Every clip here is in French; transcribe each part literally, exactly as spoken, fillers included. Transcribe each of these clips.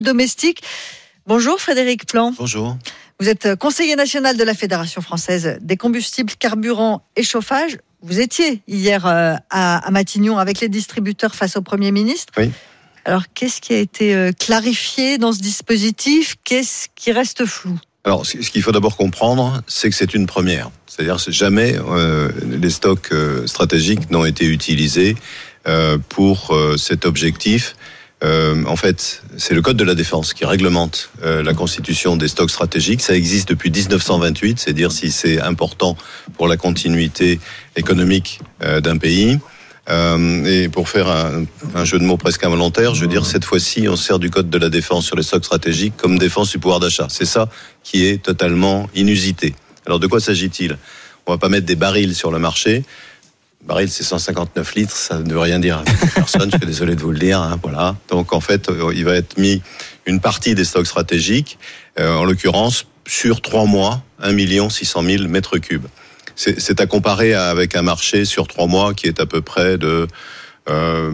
domestique. Bonjour Frédéric Plan. Bonjour. Vous êtes conseiller national de la Fédération française des combustibles, carburants et chauffage. Vous étiez hier à, à Matignon avec les distributeurs face au Premier ministre. Oui. Alors, qu'est-ce qui a été clarifié dans ce dispositif ? Qu'est-ce qui reste flou ? Alors, ce qu'il faut d'abord comprendre, c'est que c'est une première. C'est-à-dire que jamais euh, les stocks euh, stratégiques n'ont été utilisés euh, pour euh, cet objectif. Euh, en fait, c'est le Code de la Défense qui réglemente euh, la constitution des stocks stratégiques. Ça existe depuis dix-neuf cent vingt-huit, c'est dire si c'est important pour la continuité économique euh, d'un pays. Euh, et pour faire un, un jeu de mots presque involontaire, je veux dire, cette fois-ci, on sert du Code de la Défense sur les stocks stratégiques comme défense du pouvoir d'achat. C'est ça qui est totalement inusité. Alors, de quoi s'agit-il ? On va pas mettre des barils sur le marché. Baril, c'est cent cinquante-neuf litres, ça ne veut rien dire à personne, je suis désolé de vous le dire. Hein, voilà. Donc, en fait, il va être mis une partie des stocks stratégiques, euh, en l'occurrence, sur trois mois, un million six cent mille mètres cubes. C'est, c'est à comparer avec un marché sur trois mois qui est à peu près de euh,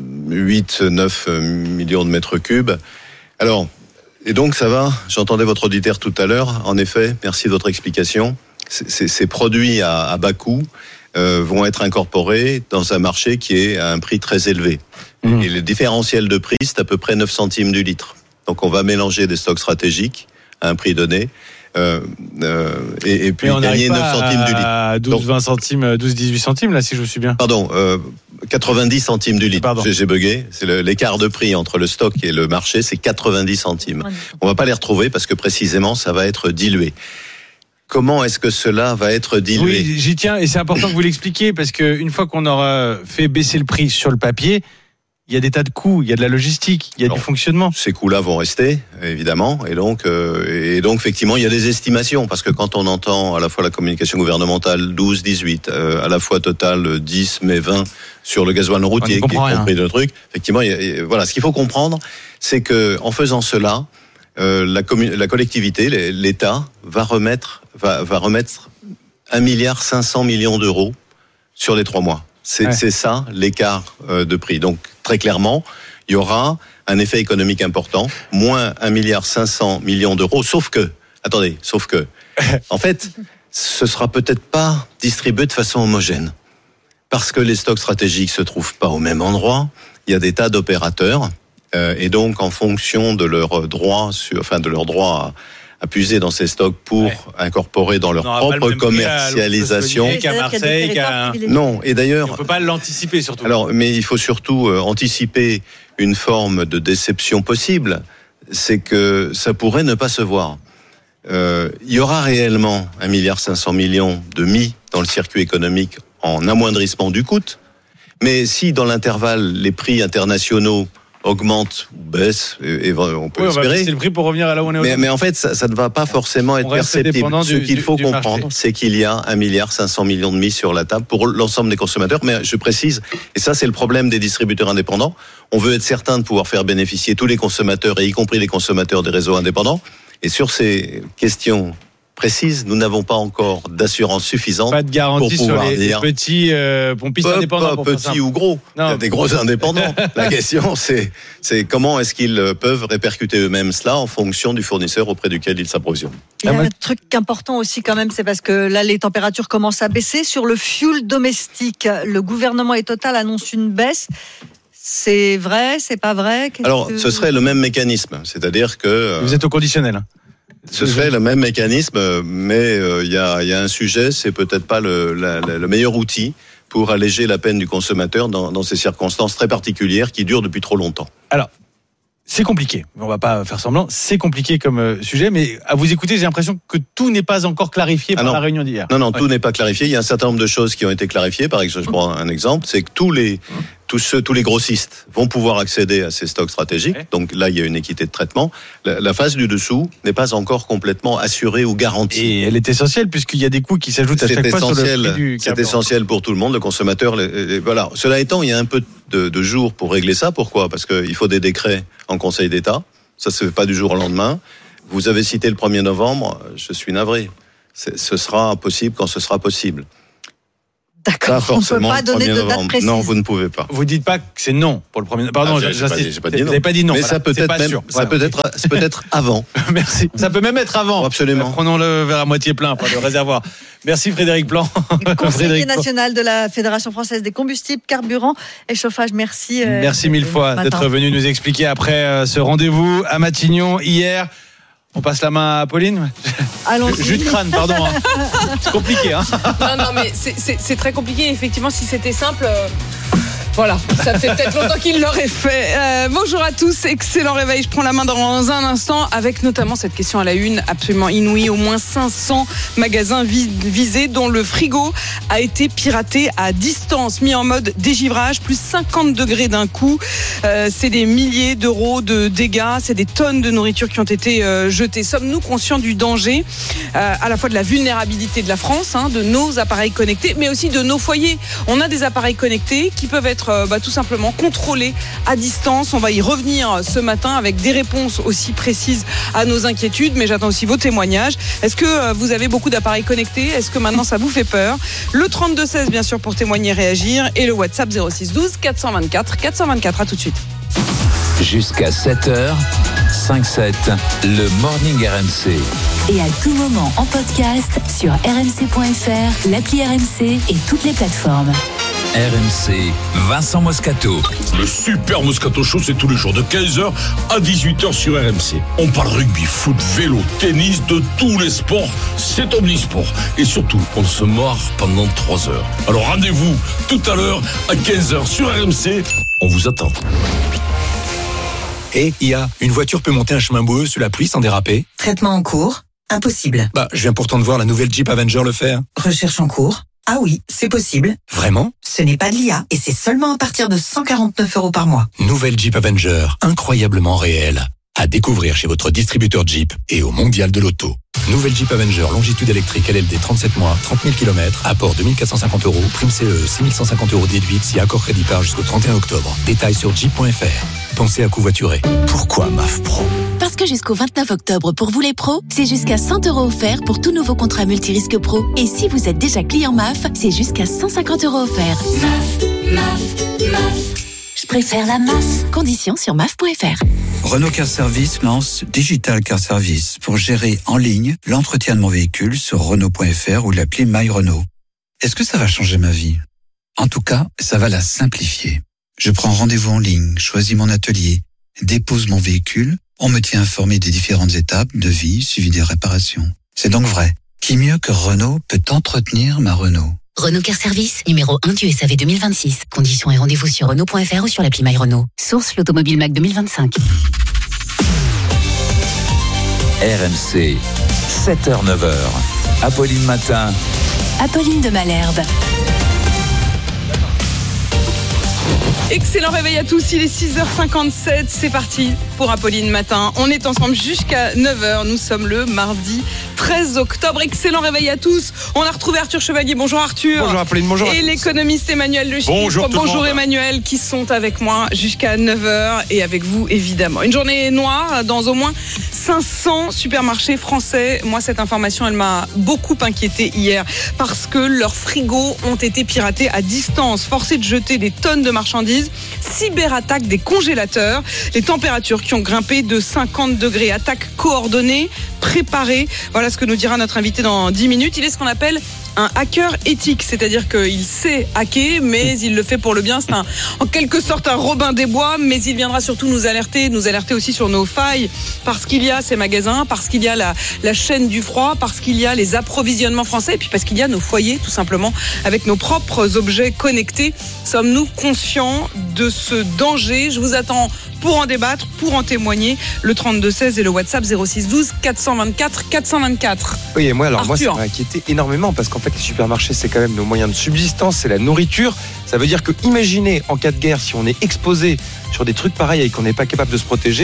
huit à neuf millions de mètres cubes. Alors, et donc ça va, j'entendais votre auditeur tout à l'heure, en effet, merci de votre explication, c'est, ces produits à, à bas coût euh, vont être incorporés dans un marché qui est à un prix très élevé. Mmh. Et le différentiel de prix, c'est à peu près neuf centimes du litre. Donc on va mélanger des stocks stratégiques à un prix donné. Euh, euh, et, et puis gagner neuf centimes du litre. À douze, vingt centimes, douze, dix-huit centimes, là, si je me suis bien. Pardon, euh, quatre-vingt-dix centimes du litre. Pardon. J'ai, j'ai bugué. C'est le, l'écart de prix entre le stock et le marché, c'est quatre-vingt-dix centimes. On va pas les retrouver parce que précisément, ça va être dilué. Comment est-ce que cela va être dilué ? Oui, j'y tiens, et c'est important que vous l'expliquiez, parce qu'une fois qu'on aura fait baisser le prix sur le papier, il y a des tas de coûts, il y a de la logistique, il y a Alors, du fonctionnement. Ces coûts-là vont rester, évidemment, et donc, euh, et donc effectivement, il y a des estimations, parce que quand on entend à la fois la communication gouvernementale douze, dix-huit, euh, à la fois Total dix, mais vingt sur le gasoil routier, qui est compris de truc, effectivement, il y a, voilà, ce qu'il faut comprendre, c'est que en faisant cela, euh, la, commun- la collectivité, l'État, va remettre, va, va remettre un milliard cinq cents millions d'euros sur les trois mois. C'est, ouais. c'est ça l'écart de prix. Donc très clairement, il y aura un effet économique important, moins un milliard cinq cents millions d'euros. Sauf que, attendez, sauf que, en fait, ce sera peut-être pas distribué de façon homogène, parce que les stocks stratégiques se trouvent pas au même endroit. Il y a des tas d'opérateurs, euh, et donc en fonction de leurs droits, sur, enfin de leurs droits. À puiser dans ces stocks pour ouais. incorporer dans leur non, propre commercialisation. Qu'à Marseille, qu'à... Non, et d'ailleurs, on ne peut pas l'anticiper surtout. Alors, mais il faut surtout euh, anticiper une forme de déception possible, c'est que ça pourrait ne pas se voir. Euh, il y aura réellement un milliard cinq cents millions de mis dans le circuit économique en amoindrissement du coût, mais si dans l'intervalle les prix internationaux augmente ou baisse, et, et on peut oui, espérer. C'est le prix pour revenir à là où on est. Mais, mais en fait, ça, ça ne va pas forcément être perceptible. Ce qu'il faut comprendre, c'est qu'il y a un milliard cinq cents millions de mis sur la table pour l'ensemble des consommateurs. Mais je précise, et ça c'est le problème des distributeurs indépendants, on veut être certain de pouvoir faire bénéficier tous les consommateurs, et y compris les consommateurs des réseaux indépendants. Et sur ces questions précise, nous n'avons pas encore d'assurance suffisante pas de garantie pour pouvoir sur les, dire les petits euh, pompistes pas, indépendants. Pas petits ou gros, non. Il y a des gros indépendants. La question, c'est, c'est comment est-ce qu'ils peuvent répercuter eux-mêmes cela en fonction du fournisseur auprès duquel ils s'approvisionnent. Il y a un truc important aussi quand même, c'est parce que là, les températures commencent à baisser. Sur le fuel domestique, le gouvernement et Total annoncent une baisse. C'est vrai, c'est pas vrai ? Qu'est-ce Alors, que... ce serait le même mécanisme, c'est-à-dire que... Vous êtes au conditionnel. Ce serait le même mécanisme, mais il euh, y, a, y a un sujet, c'est peut-être pas le, la, le meilleur outil pour alléger la peine du consommateur dans, dans ces circonstances très particulières qui durent depuis trop longtemps. Alors, c'est compliqué, on va pas faire semblant, c'est compliqué comme euh, sujet, mais à vous écouter, j'ai l'impression que tout n'est pas encore clarifié par ah la réunion d'hier. Non, non, ouais. tout n'est pas clarifié, il y a un certain nombre de choses qui ont été clarifiées, par exemple, je prends un exemple, c'est que tous les... Tous, ceux, tous les grossistes vont pouvoir accéder à ces stocks stratégiques. Ouais. Donc là, il y a une équité de traitement. La, la phase du dessous n'est pas encore complètement assurée ou garantie. Et elle est essentielle puisqu'il y a des coûts qui s'ajoutent à c'est chaque fois sur le prix du C'est carburant. essentiel pour tout le monde, le consommateur. Les, les, voilà. Cela étant, il y a un peu de, de jours pour régler ça. Pourquoi ? Parce qu'il faut des décrets en Conseil d'État. Ça se fait pas du jour au lendemain. Vous avez cité le premier novembre. Je suis navré. C'est, ce sera possible quand ce sera possible. D'accord, Pas on ne peut forcément pas donner le de premier date novembre. précise. Non, vous ne pouvez pas. Vous dites pas que c'est non pour le premier. Pardon, Ah, j'ai- j'ai pas dit- j'ai pas dit vous non. n'avez pas dit non. Mais voilà. ça peut C'est être pas même, sûr. ça Voilà. peut être, ça peut être avant. Merci. Ça peut même être avant. Oh, absolument. Euh, Prenons le verre à moitié plein, pas le réservoir. Merci Frédéric Plan. Conseiller Frédéric Plan. national de la Fédération française des combustibles, carburants et chauffage. Merci. euh, Merci mille fois matin. d'être venu nous expliquer après euh, ce rendez-vous à Matignon hier. On passe la main à Pauline. Allons-y. Jus de crâne, pardon. hein. C'est compliqué. Hein. Non, non, mais c'est- c'est c'est très compliqué. Effectivement, si c'était simple. euh, Voilà, ça fait peut-être longtemps qu'il l'aurait fait. Euh, bonjour à tous, excellent réveil. Je prends la main dans un instant avec notamment cette question à la une absolument inouïe. Au moins cinq cents magasins vis- visés dont le frigo a été piraté à distance, mis en mode dégivrage, plus cinquante degrés d'un coup. Euh, c'est des milliers d'euros de dégâts, c'est des tonnes de nourriture qui ont été euh, jetées. Sommes-nous conscients du danger, euh, à la fois de la vulnérabilité de la France, hein, de nos appareils connectés, mais aussi de nos foyers? On a des appareils connectés qui peuvent être euh, bah, tout simplement contrôlés à distance. On va y revenir ce matin avec des réponses aussi précises à nos inquiétudes, mais j'attends aussi vos témoignages. Est-ce que euh, vous avez beaucoup d'appareils connectés? Est-ce que maintenant ça vous fait peur? Le trente-deux seize bien sûr pour témoigner, réagir, et le WhatsApp zéro six douze quatre cent vingt-quatre quatre cent vingt-quatre. À tout de suite. Jusqu'à sept heures, cinq sept, le Morning R M C. Et à tout moment en podcast sur r m c point f r, l'appli R M C et toutes les plateformes. R M C, Vincent Moscato. Le super Moscato Show, c'est tous les jours de quinze heures à dix-huit heures sur R M C. On parle rugby, foot, vélo, tennis, de tous les sports. C'est omnisport. Et surtout, on se marre pendant trois heures. Alors rendez-vous tout à l'heure à quinze heures sur R M C. On vous attend. Et I A, une voiture peut monter un chemin boueux sous la pluie sans déraper? Traitement en cours? Impossible. Bah, je viens pourtant de voir la nouvelle Jeep Avenger le faire. Recherche en cours? Ah oui, c'est possible. Vraiment? Ce n'est pas de l'I A et c'est seulement à partir de cent quarante-neuf euros par mois. Nouvelle Jeep Avenger, incroyablement réelle. À découvrir chez votre distributeur Jeep et au Mondial de l'Auto. Nouvelle Jeep Avenger, longitude électrique L L D trente-sept mois, trente mille kilomètres, apport deux mille quatre cent cinquante euros, prime C E E six mille cent cinquante euros déduite si accord crédit par jusqu'au trente et un octobre. Détails sur jeep point f r. Pensez à covoiturer. Pourquoi M A F Pro? Parce que jusqu'au vingt-neuf octobre, pour vous les pros, c'est jusqu'à cent euros offerts pour tout nouveau contrat multirisque pro. Et si vous êtes déjà client M A F, c'est jusqu'à cent cinquante euros offerts. M A F, M A F, M A F. Je préfère la M A F. Conditions sur M A F point f r. Renault Car Service lance Digital Car Service pour gérer en ligne l'entretien de mon véhicule sur Renault point f r ou l'appli My Renault. Est-ce que ça va changer ma vie? En tout cas, ça va la simplifier. Je prends rendez-vous en ligne, choisis mon atelier, dépose mon véhicule, on me tient informé des différentes étapes, devis, suivi des réparations. C'est donc vrai. Qui mieux que Renault peut entretenir ma Renault? Renault Car Service, numéro un du S A V deux mille vingt-six. Conditions et rendez-vous sur Renault point f r ou sur l'appli My Renault. Source l'Automobile Mac deux mille vingt-cinq. R M C, sept heures neuf heures. Apolline Matin. Apolline de Malherbe. Excellent réveil à tous, il est six heures cinquante-sept, c'est parti pour Apolline Matin. On est ensemble jusqu'à neuf heures, nous sommes le mardi treize octobre. Excellent réveil à tous. On a retrouvé Arthur Chevalier, bonjour Arthur. Bonjour Apolline, bonjour. Et l'économiste Emmanuel Le Chypre. Bonjour tout le Bonjour monde. Emmanuel, qui sont avec moi jusqu'à neuf heures et avec vous évidemment. Une journée noire dans au moins cinq cents supermarchés français. Moi, cette information, elle m'a beaucoup inquiétée hier parce que leurs frigos ont été piratés à distance, forcés de jeter des tonnes de marchandises. Cyberattaque des congélateurs, les températures qui ont grimpé de cinquante degrés, attaque coordonnée, préparée. Voilà ce que nous dira notre invité dans dix minutes. Il est ce qu'on appelle un hacker éthique, c'est-à-dire qu'il sait hacker, mais il le fait pour le bien. C'est un, en quelque sorte un Robin des Bois, mais il viendra surtout nous alerter, nous alerter aussi sur nos failles, parce qu'il y a ces magasins, parce qu'il y a la, la chaîne du froid, parce qu'il y a les approvisionnements français, et puis parce qu'il y a nos foyers, tout simplement, avec nos propres objets connectés. Sommes-nous conscients de ce danger? Je vous attends pour en débattre, pour en témoigner. Le trente-deux seize et le WhatsApp zéro six douze quatre cent vingt-quatre quatre cent vingt-quatre. Oui, et moi, alors Arthur. moi, ça m'a inquiété énormément parce qu'en fait, les supermarchés, c'est quand même nos moyens de subsistance, c'est la nourriture. Ça veut dire que, imaginez, en cas de guerre, si on est exposé sur des trucs pareils et qu'on n'est pas capable de se protéger,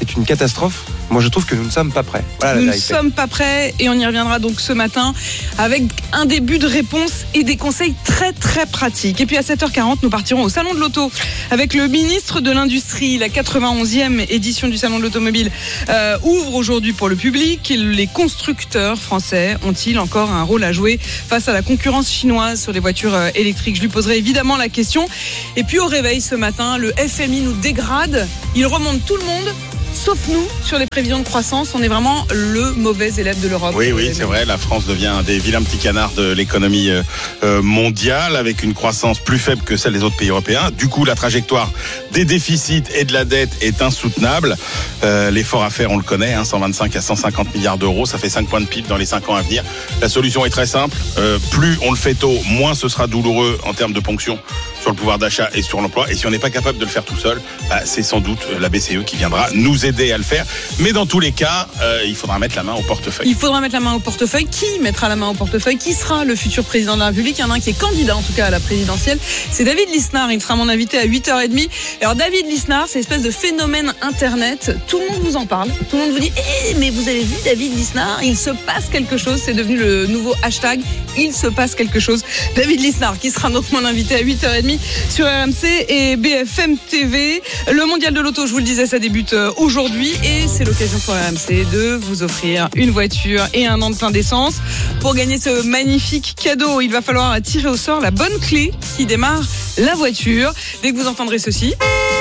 c'est une catastrophe. Moi, je trouve que nous ne sommes pas prêts. Voilà, nous la ne sommes pas prêts et on y reviendra donc ce matin avec un début de réponse et des conseils très très pratiques. Et puis à sept heures quarante, nous partirons au Salon de l'Auto avec le ministre de l'Industrie. La quatre-vingt-onzième édition du Salon de l'Automobile euh, ouvre aujourd'hui pour le public. Les constructeurs français ont-ils encore un rôle à jouer face à la concurrence chinoise sur les voitures électriques? Je lui poserai évidemment la question. Et puis au réveil ce matin, le F M I nous dégrade. Il remonte tout le monde. Sauf nous, sur les prévisions de croissance, on est vraiment le mauvais élève de l'Europe. Oui, oui, c'est vrai. La France devient un des vilains petits canards de l'économie euh, mondiale, avec une croissance plus faible que celle des autres pays européens. Du coup, la trajectoire des déficits et de la dette est insoutenable. Euh, l'effort à faire, on le connaît, hein, cent vingt-cinq à cent cinquante milliards d'euros. Ça fait cinq points de P I B dans les cinq ans à venir. La solution est très simple. Euh, plus on le fait tôt, moins ce sera douloureux en termes de ponction sur le pouvoir d'achat et sur l'emploi. Et si on n'est pas capable de le faire tout seul, bah, c'est sans doute la B C E qui viendra nous aider à le faire. Mais dans tous les cas, euh, il faudra mettre la main au portefeuille. Il faudra mettre la main au portefeuille. Qui mettra la main au portefeuille? Qui sera le futur président de la République? Il y en a un qui est candidat, en tout cas, à la présidentielle. C'est David Lisnard. Il sera mon invité à huit heures trente. Alors, David Lisnard, c'est une espèce de phénomène Internet. Tout le monde vous en parle. Tout le monde vous dit eh, mais vous avez vu David Lisnard? Il se passe quelque chose. C'est devenu le nouveau hashtag. Il se passe quelque chose. David Lisnard, qui sera donc mon invité à huit heures trente sur R M C et B F M T V. Le mondial de l'auto, je vous le disais, ça débute aujourd'hui et c'est l'occasion pour R M C de vous offrir une voiture et un an de plein d'essence. Pour gagner ce magnifique cadeau, il va falloir tirer au sort la bonne clé qui démarre la voiture. Dès que vous entendrez ceci,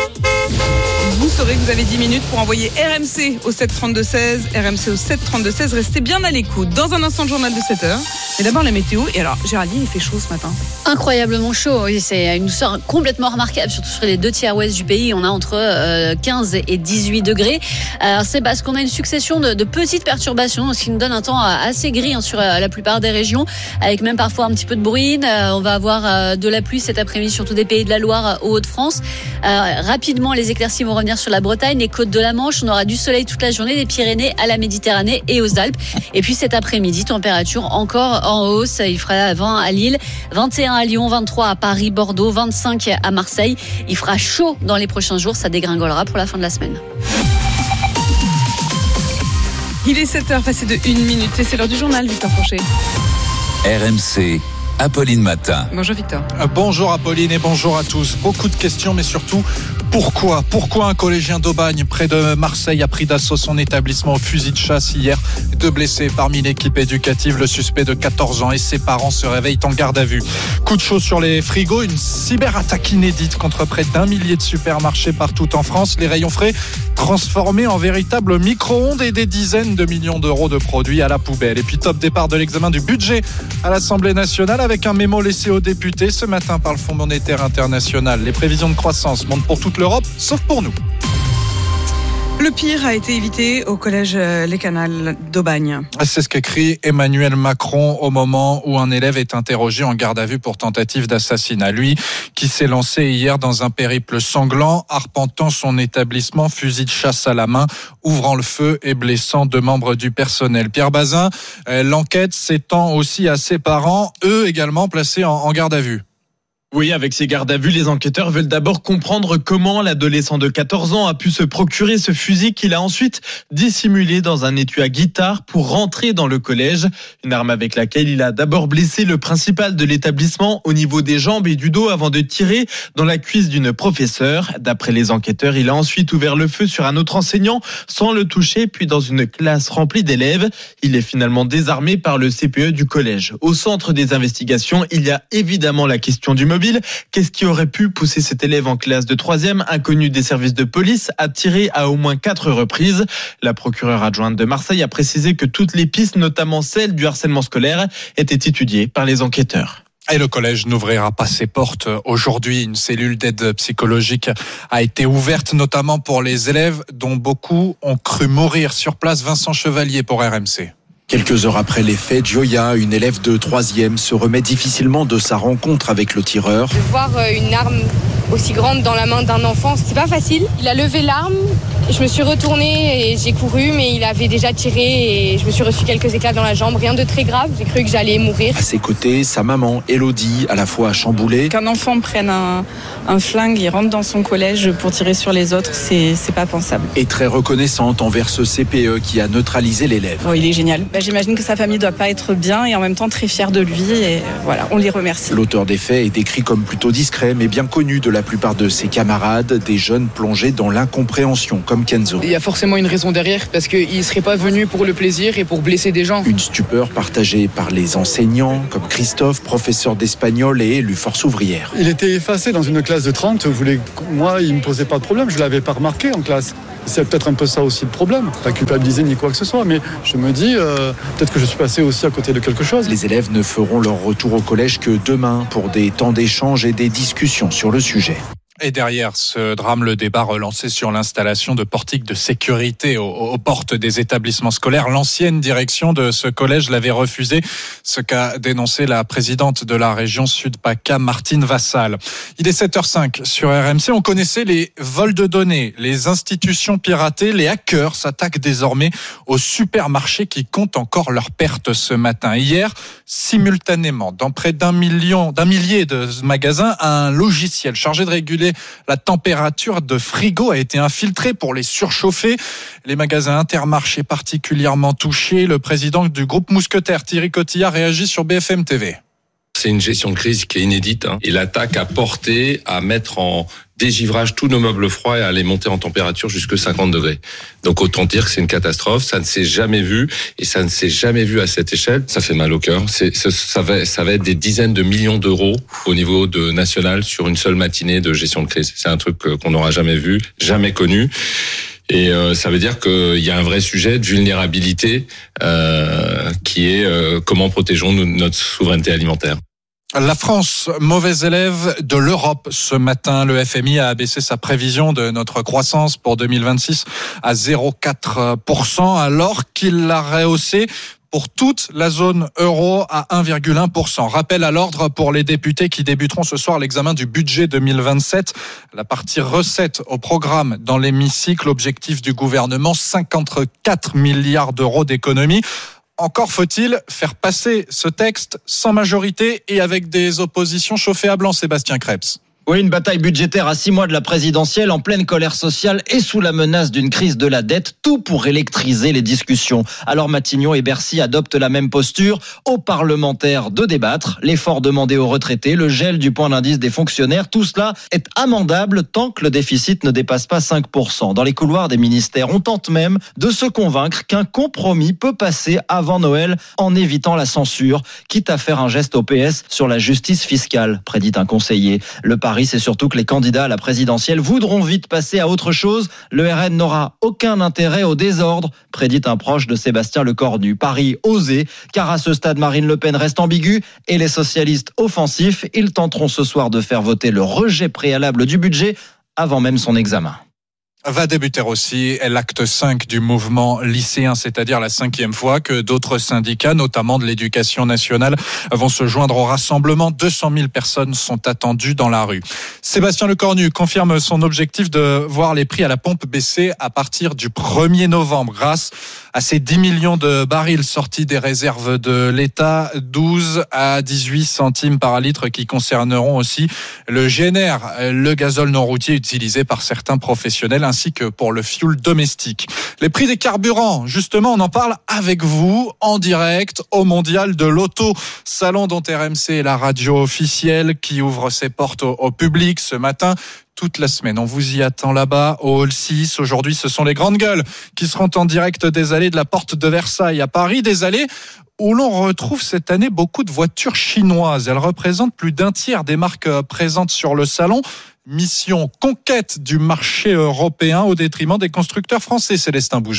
vous saurez que vous avez dix minutes pour envoyer R M C au sept trente-deux seize. R M C au sept trente-deux seize. Restez bien à l'écoute. Dans un instant, le journal de sept heures. Mais d'abord, la météo. Et alors, Géraldine, il fait chaud ce matin. Incroyablement chaud. Oui, c'est une douceur complètement remarquable, surtout sur les deux tiers ouest du pays. On a entre euh, quinze et dix-huit degrés. Alors, c'est parce qu'on a une succession de, de petites perturbations, ce qui nous donne un temps assez gris hein, sur euh, la plupart des régions, avec même parfois un petit peu de bruine. Euh, on va avoir euh, de la pluie cet après-midi, surtout des pays de la Loire aux Hauts-de-France. Euh, rapidement, les éclaircies vont revenir sur la Bretagne, les côtes de la Manche. On aura du soleil toute la journée, des Pyrénées à la Méditerranée et aux Alpes. Et puis cet après-midi, température encore en hausse. Il fera vingt à Lille, vingt et un à Lyon, vingt-trois à Paris, Bordeaux, vingt-cinq à Marseille. Il fera chaud dans les prochains jours. Ça dégringolera pour la fin de la semaine. Il est sept heures passé de une minute et c'est l'heure du journal, Victor Franchet. R M C. Apolline Matin. Bonjour Victor. Bonjour Apolline et bonjour à tous. Beaucoup de questions, mais surtout, pourquoi Pourquoi un collégien d'Aubagne, près de Marseille, a pris d'assaut son établissement au fusil de chasse hier? Deux blessés parmi l'équipe éducative. Le suspect de quatorze ans et ses parents se réveillent en garde à vue. Coup de chaud sur les frigos. Une cyberattaque inédite contre près d'un millier de supermarchés partout en France. Les rayons frais transformés en véritables micro-ondes et des dizaines de millions d'euros de produits à la poubelle. Et puis top départ de l'examen du budget à l'Assemblée nationale avec un mémo laissé aux députés ce matin par le Fonds monétaire international. Les prévisions de croissance montent pour toute l'Europe, sauf pour nous. Le pire a été évité au collège Les Canals d'Aubagne. C'est ce qu'écrit Emmanuel Macron au moment où un élève est interrogé en garde à vue pour tentative d'assassinat. Lui, qui s'est lancé hier dans un périple sanglant, arpentant son établissement, fusil de chasse à la main, ouvrant le feu et blessant deux membres du personnel. Pierre Bazin, l'enquête s'étend aussi à ses parents, eux également placés en garde à vue. Oui, avec ces gardes à vue, les enquêteurs veulent d'abord comprendre comment l'adolescent de quatorze ans a pu se procurer ce fusil qu'il a ensuite dissimulé dans un étui à guitare pour rentrer dans le collège. Une arme avec laquelle il a d'abord blessé le principal de l'établissement au niveau des jambes et du dos avant de tirer dans la cuisse d'une professeure. D'après les enquêteurs, il a ensuite ouvert le feu sur un autre enseignant sans le toucher, puis dans une classe remplie d'élèves. Il est finalement désarmé par le C P E du collège. Au centre des investigations, il y a évidemment la question du mobile. Qu'est-ce qui aurait pu pousser cet élève en classe de troisième, inconnu des services de police, à tirer à au moins quatre reprises? La procureure adjointe de Marseille a précisé que toutes les pistes, notamment celle du harcèlement scolaire, étaient étudiées par les enquêteurs. Et le collège n'ouvrira pas ses portes aujourd'hui. Une cellule d'aide psychologique a été ouverte, notamment pour les élèves dont beaucoup ont cru mourir. Sur place, Vincent Chevalier pour R M C. Quelques heures après les faits, Joya, une élève de troisième, se remet difficilement de sa rencontre avec le tireur. De voir une arme aussi grande dans la main d'un enfant, c'est pas facile. Il a levé l'arme Je me suis retournée et j'ai couru, mais il avait déjà tiré et je me suis reçu quelques éclats dans la jambe. Rien de très grave, j'ai cru que j'allais mourir. À ses côtés, sa maman, Elodie, à la fois chamboulée. Qu'un enfant prenne un, un flingue et rentre dans son collège pour tirer sur les autres, c'est, c'est pas pensable. Et très reconnaissante envers ce C P E qui a neutralisé l'élève. Oh, il est génial. Bah, j'imagine que sa famille doit pas être bien et en même temps très fière de lui. Et voilà, on les remercie. L'auteur des faits est décrit comme plutôt discret, mais bien connu de la plupart de ses camarades, des jeunes plongés dans l'incompréhension, comme Kenzo. Il y a forcément une raison derrière, parce qu'il ne serait pas venu pour le plaisir et pour blesser des gens. Une stupeur partagée par les enseignants, comme Christophe, professeur d'espagnol et élu Force ouvrière. Il était effacé dans une classe de trente. Voulait... Moi, il ne me posait pas de problème, je ne l'avais pas remarqué en classe. C'est peut-être un peu ça aussi le problème. Pas culpabiliser ni quoi que ce soit, mais je me dis, euh, peut-être que je suis passé aussi à côté de quelque chose. Les élèves ne feront leur retour au collège que demain pour des temps d'échange et des discussions sur le sujet. Et derrière ce drame, le débat relancé sur l'installation de portiques de sécurité aux, aux portes des établissements scolaires. L'ancienne direction de ce collège l'avait refusé, ce qu'a dénoncé la présidente de la région Sud-PACA, Martine Vassal. Il est sept heures cinq sur R M C. On connaissait les vols de données, les institutions piratées. Les hackers s'attaquent désormais aux supermarchés qui comptent encore leurs pertes ce matin. Hier, simultanément, dans près d'un million, d'un millier de magasins, un logiciel chargé de réguler la température de frigo a été infiltré pour les surchauffer. Les magasins Intermarché particulièrement touchés. Le président du groupe Mousquetaire, Thierry Cotillard, réagit sur B F M T V. C'est une gestion de crise qui est inédite, hein. Et l'attaque a porté à mettre en dégivrage tous nos meubles froids et à les monter en température jusqu'à cinquante degrés. Donc autant dire que c'est une catastrophe, ça ne s'est jamais vu et ça ne s'est jamais vu à cette échelle. Ça fait mal au cœur. C'est, ça, ça, va, ça va être des dizaines de millions d'euros au niveau de national sur une seule matinée de gestion de crise. C'est un truc qu'on n'aura jamais vu, jamais connu. Et euh, ça veut dire qu'il y a un vrai sujet de vulnérabilité euh, qui est euh, comment protégeons-nous notre souveraineté alimentaire. La France, mauvais élève de l'Europe ce matin. Le F M I a abaissé sa prévision de notre croissance pour deux mille vingt-six à zéro virgule quatre pour cent alors qu'il l'a rehaussé pour toute la zone euro à un virgule un pour cent. Rappel à l'ordre pour les députés qui débuteront ce soir l'examen du budget deux mille vingt-sept. La partie recettes au programme dans l'hémicycle. Objectif du gouvernement, cinquante-quatre milliards d'euros d'économies. Encore faut-il faire passer ce texte sans majorité et avec des oppositions chauffées à blanc, Sébastien Krebs. Oui, une bataille budgétaire à six mois de la présidentielle, en pleine colère sociale et sous la menace d'une crise de la dette, tout pour électriser les discussions. Alors Matignon et Bercy adoptent la même posture, aux parlementaires de débattre, l'effort demandé aux retraités, le gel du point d'indice des fonctionnaires, tout cela est amendable tant que le déficit ne dépasse pas cinq pour cent. Dans les couloirs des ministères, on tente même de se convaincre qu'un compromis peut passer avant Noël en évitant la censure, quitte à faire un geste au P S sur la justice fiscale, prédit un conseiller. Le pari, c'est surtout que les candidats à la présidentielle voudront vite passer à autre chose. Le R N n'aura aucun intérêt au désordre, prédit un proche de Sébastien Lecornu. Pari osé, car à ce stade, Marine Le Pen reste ambiguë et les socialistes offensifs, ils tenteront ce soir de faire voter le rejet préalable du budget avant même son examen. Va débuter aussi l'acte cinq du mouvement lycéen, c'est-à-dire la cinquième fois que d'autres syndicats, notamment de l'éducation nationale, vont se joindre au rassemblement. deux cent mille personnes sont attendues dans la rue. Sébastien Lecornu confirme son objectif de voir les prix à la pompe baisser à partir du premier novembre grâce à ces dix millions de barils sortis des réserves de l'État, douze à dix-huit centimes par litre qui concerneront aussi le G N R, le gazole non routier utilisé par certains professionnels, ainsi que pour le fioul domestique. Les prix des carburants, justement, on en parle avec vous en direct au Mondial de l'Auto, salon dont R M C est la radio officielle qui ouvre ses portes au, au public ce matin. Toute la semaine, on vous y attend là-bas au Hall six. Aujourd'hui, ce sont les grandes gueules qui seront en direct des allées de la Porte de Versailles à Paris, des allées où l'on retrouve cette année beaucoup de voitures chinoises. Elles représentent plus d'un tiers des marques présentes sur le salon. Mission conquête du marché européen au détriment des constructeurs français, Célestin Bougère.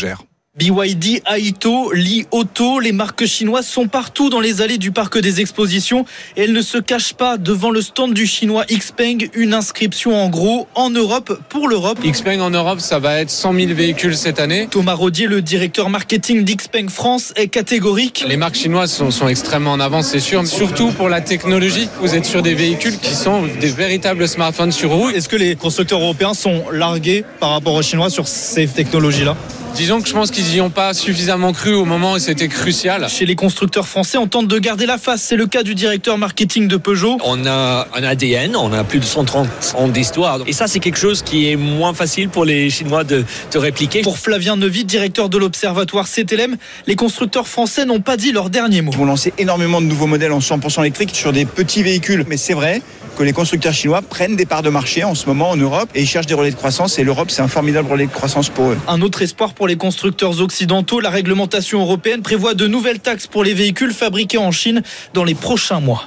B Y D, Aito, Li Auto, les marques chinoises sont partout dans les allées du parc des expositions et elles ne se cachent pas devant le stand du chinois Xpeng, une inscription en gros en Europe pour l'Europe. Xpeng en Europe, ça va être cent mille véhicules cette année. Thomas Rodier, le directeur marketing d'Xpeng France, est catégorique. Les marques chinoises sont, sont extrêmement en avance, c'est sûr, surtout pour la technologie. Vous êtes sur des véhicules qui sont des véritables smartphones sur roue. Est-ce que les constructeurs européens sont largués par rapport aux Chinois sur ces technologies-là ? Disons que je pense qu'ils n'y ont pas suffisamment cru au moment où c'était crucial. Chez les constructeurs français, on tente de garder la face. C'est le cas du directeur marketing de Peugeot. On a un A D N, on a plus de cent trente ans d'histoire. Et ça, c'est quelque chose qui est moins facile pour les Chinois de, de répliquer. Pour Flavien Neuvy, directeur de l'observatoire C T L M, les constructeurs français n'ont pas dit leur dernier mot. Ils vont lancer énormément de nouveaux modèles en cent pour cent électriques sur des petits véhicules. Mais c'est vrai que les constructeurs chinois prennent des parts de marché en ce moment en Europe et ils cherchent des relais de croissance et l'Europe, c'est un formidable relais de croissance pour eux. Un autre espoir pour les constructeurs occidentaux, la réglementation européenne prévoit de nouvelles taxes pour les véhicules fabriqués en Chine dans les prochains mois.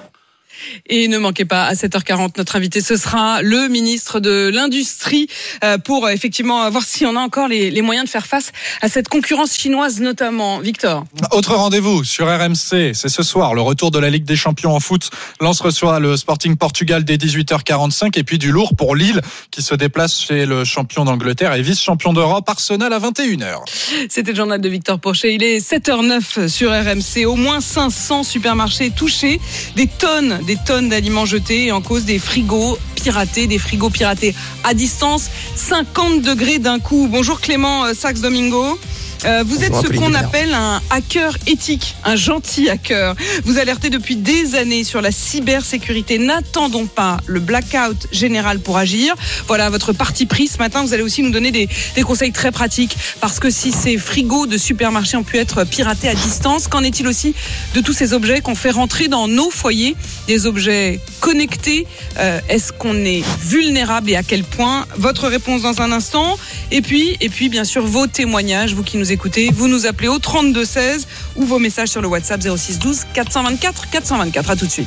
Et ne manquez pas, à sept heures quarante, notre invité, ce sera le ministre de l'Industrie pour effectivement voir si on a encore les, les moyens de faire face à cette concurrence chinoise notamment. Victor. Autre rendez-vous sur R M C, c'est ce soir, le retour de la Ligue des Champions en foot. Lens reçoit le Sporting Portugal dès dix-huit heures quarante-cinq et puis du lourd pour Lille qui se déplace chez le champion d'Angleterre et vice-champion d'Europe, Arsenal à vingt et une heures. C'était le journal de Victor Porcher. Il est sept heures neuf sur R M C. Au moins cinq cents supermarchés touchés, des tonnes, des tonnes d'aliments jetés en cause des frigos piratés, des frigos piratés à distance, cinquante degrés d'un coup. Bonjour Clément Sax-Domingo. Euh, vous Bonjour, êtes ce qu'on appelle un hacker éthique, un gentil hacker. Vous alertez depuis des années sur la cybersécurité. N'attendons pas le blackout général pour agir. Voilà votre parti pris ce matin. Vous allez aussi nous donner des, des conseils très pratiques. Parce que si ces frigos de supermarchés ont pu être piratés à distance, qu'en est-il aussi de tous ces objets qu'on fait rentrer dans nos foyers? Des objets connectés. Euh, est-ce qu'on est vulnérable et à quel point? Votre réponse dans un instant. Et puis, et puis bien sûr, vos témoignages, vous qui nous écoutez, vous nous appelez au trente-deux seize ou vos messages sur le WhatsApp zéro six douze quatre cent vingt-quatre quatre cent vingt-quatre. À tout de suite.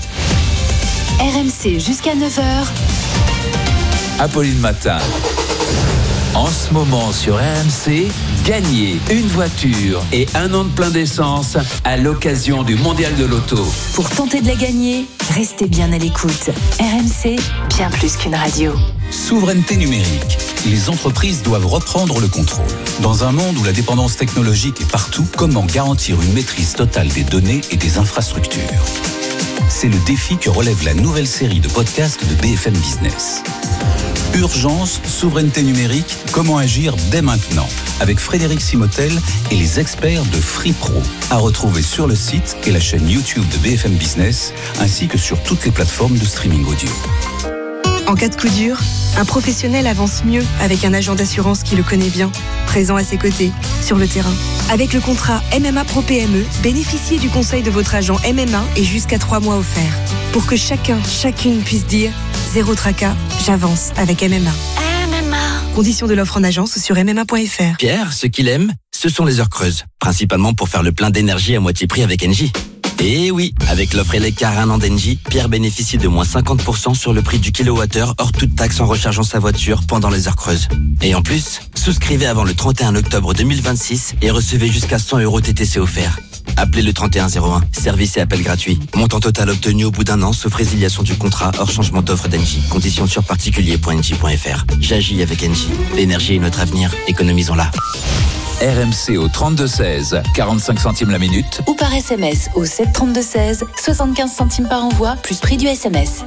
R M C jusqu'à neuf heures. Apolline Matin. En ce moment sur R M C, gagnez une voiture et un an de plein d'essence à l'occasion du Mondial de l'Auto. Pour tenter de la gagner, restez bien à l'écoute. R M C, bien plus qu'une radio. Souveraineté numérique. Les entreprises doivent reprendre le contrôle. Dans un monde où la dépendance technologique est partout, comment garantir une maîtrise totale des données et des infrastructures? C'est le défi que relève la nouvelle série de podcasts de B F M Business. Urgence, souveraineté numérique, comment agir dès maintenant, avec Frédéric Simotel et les experts de FreePro, à retrouver sur le site et la chaîne YouTube de B F M Business, ainsi que sur toutes les plateformes de streaming audio. En cas de coup dur, un professionnel avance mieux avec un agent d'assurance qui le connaît bien, présent à ses côtés, sur le terrain. Avec le contrat M M A Pro P M E, bénéficiez du conseil de votre agent M M A et jusqu'à trois mois offerts. Pour que chacun, chacune puisse dire « Zéro tracas, j'avance avec M M A ». M M A. Conditions de l'offre en agence sur m m a point f r. Pierre, ce qu'il aime, ce sont les heures creuses. Principalement pour faire le plein d'énergie à moitié prix avec Engie. Et oui, avec l'offre Eleccar un an d'Engie, Pierre bénéficie de moins cinquante pour cent sur le prix du kilowattheure hors toute taxe en rechargeant sa voiture pendant les heures creuses. Et en plus, souscrivez avant le trente et un octobre deux mille vingt-six et recevez jusqu'à cent euros T T C offerts. Appelez le trente et un zéro un, service et appel gratuit. Montant total obtenu au bout d'un an, sauf résiliation du contrat hors changement d'offre d'Engie. Conditions sur particulier point engie point f r. J'agis avec Engie. L'énergie est notre avenir, économisons-la. R M C au trente-deux seize, quarante-cinq centimes la minute. Ou par S M S au sept trente-deux seize, soixante-quinze centimes par envoi, plus prix du S M S.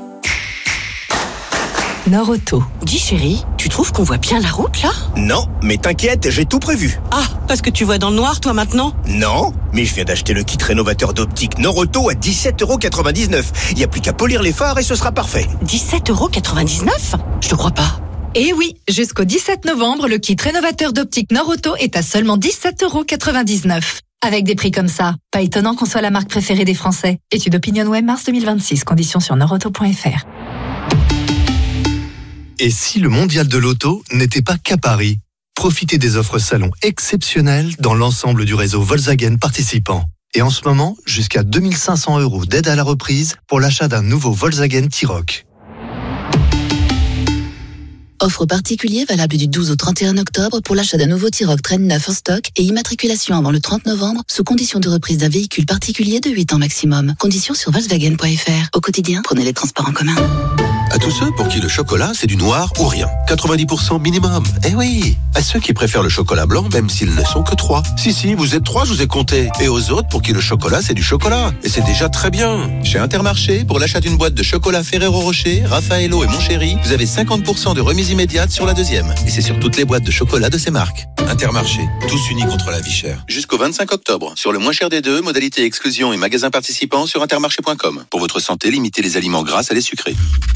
Nord Auto. Dis chérie, tu trouves qu'on voit bien la route là? Non, mais t'inquiète, j'ai tout prévu. Ah, parce que tu vois dans le noir toi maintenant? Non, mais je viens d'acheter le kit rénovateur d'optique Nord Auto à dix-sept euros quatre-vingt-dix-neuf. Il n'y a plus qu'à polir les phares et ce sera parfait. dix-sept euros quatre-vingt-dix-neuf? Je te crois pas. Eh oui, jusqu'au dix-sept novembre, le kit rénovateur d'optique Nord Auto est à seulement dix-sept euros quatre-vingt-dix-neuf. Avec des prix comme ça, pas étonnant qu'on soit la marque préférée des Français. Étude OpinionWay mars deux mille vingt-six, conditions sur nord auto point f r. Et si le mondial de l'auto n'était pas qu'à Paris? Profitez des offres salon exceptionnelles dans l'ensemble du réseau Volkswagen participant. Et en ce moment, jusqu'à deux mille cinq cents euros d'aide à la reprise pour l'achat d'un nouveau Volkswagen T-Roc. Offre particulier valable du douze au trente et un octobre pour l'achat d'un nouveau T-Roc Train neuf en stock et immatriculation avant le trente novembre sous condition de reprise d'un véhicule particulier de huit ans maximum. Conditions sur volkswagen point f r. Au quotidien, prenez les transports en commun. À tous ceux pour qui le chocolat c'est du noir ou rien. quatre-vingt-dix pour cent minimum. Eh oui. À ceux qui préfèrent le chocolat blanc même s'ils ne sont que trois. Si si, vous êtes trois, je vous ai compté. Et aux autres pour qui le chocolat c'est du chocolat. Et c'est déjà très bien. Chez Intermarché, pour l'achat d'une boîte de chocolat Ferrero Rocher, Raffaello et Montchéri, vous avez cinquante pour cent de remise immédiate sur la deuxième. Et c'est sur toutes les boîtes de chocolat de ces marques. Intermarché, tous unis contre la vie chère. Jusqu'au vingt-cinq octobre, sur le moins cher des deux, modalité exclusion et magasins participants sur intermarché point com. Pour votre santé, limitez les aliments gras à les sucrés.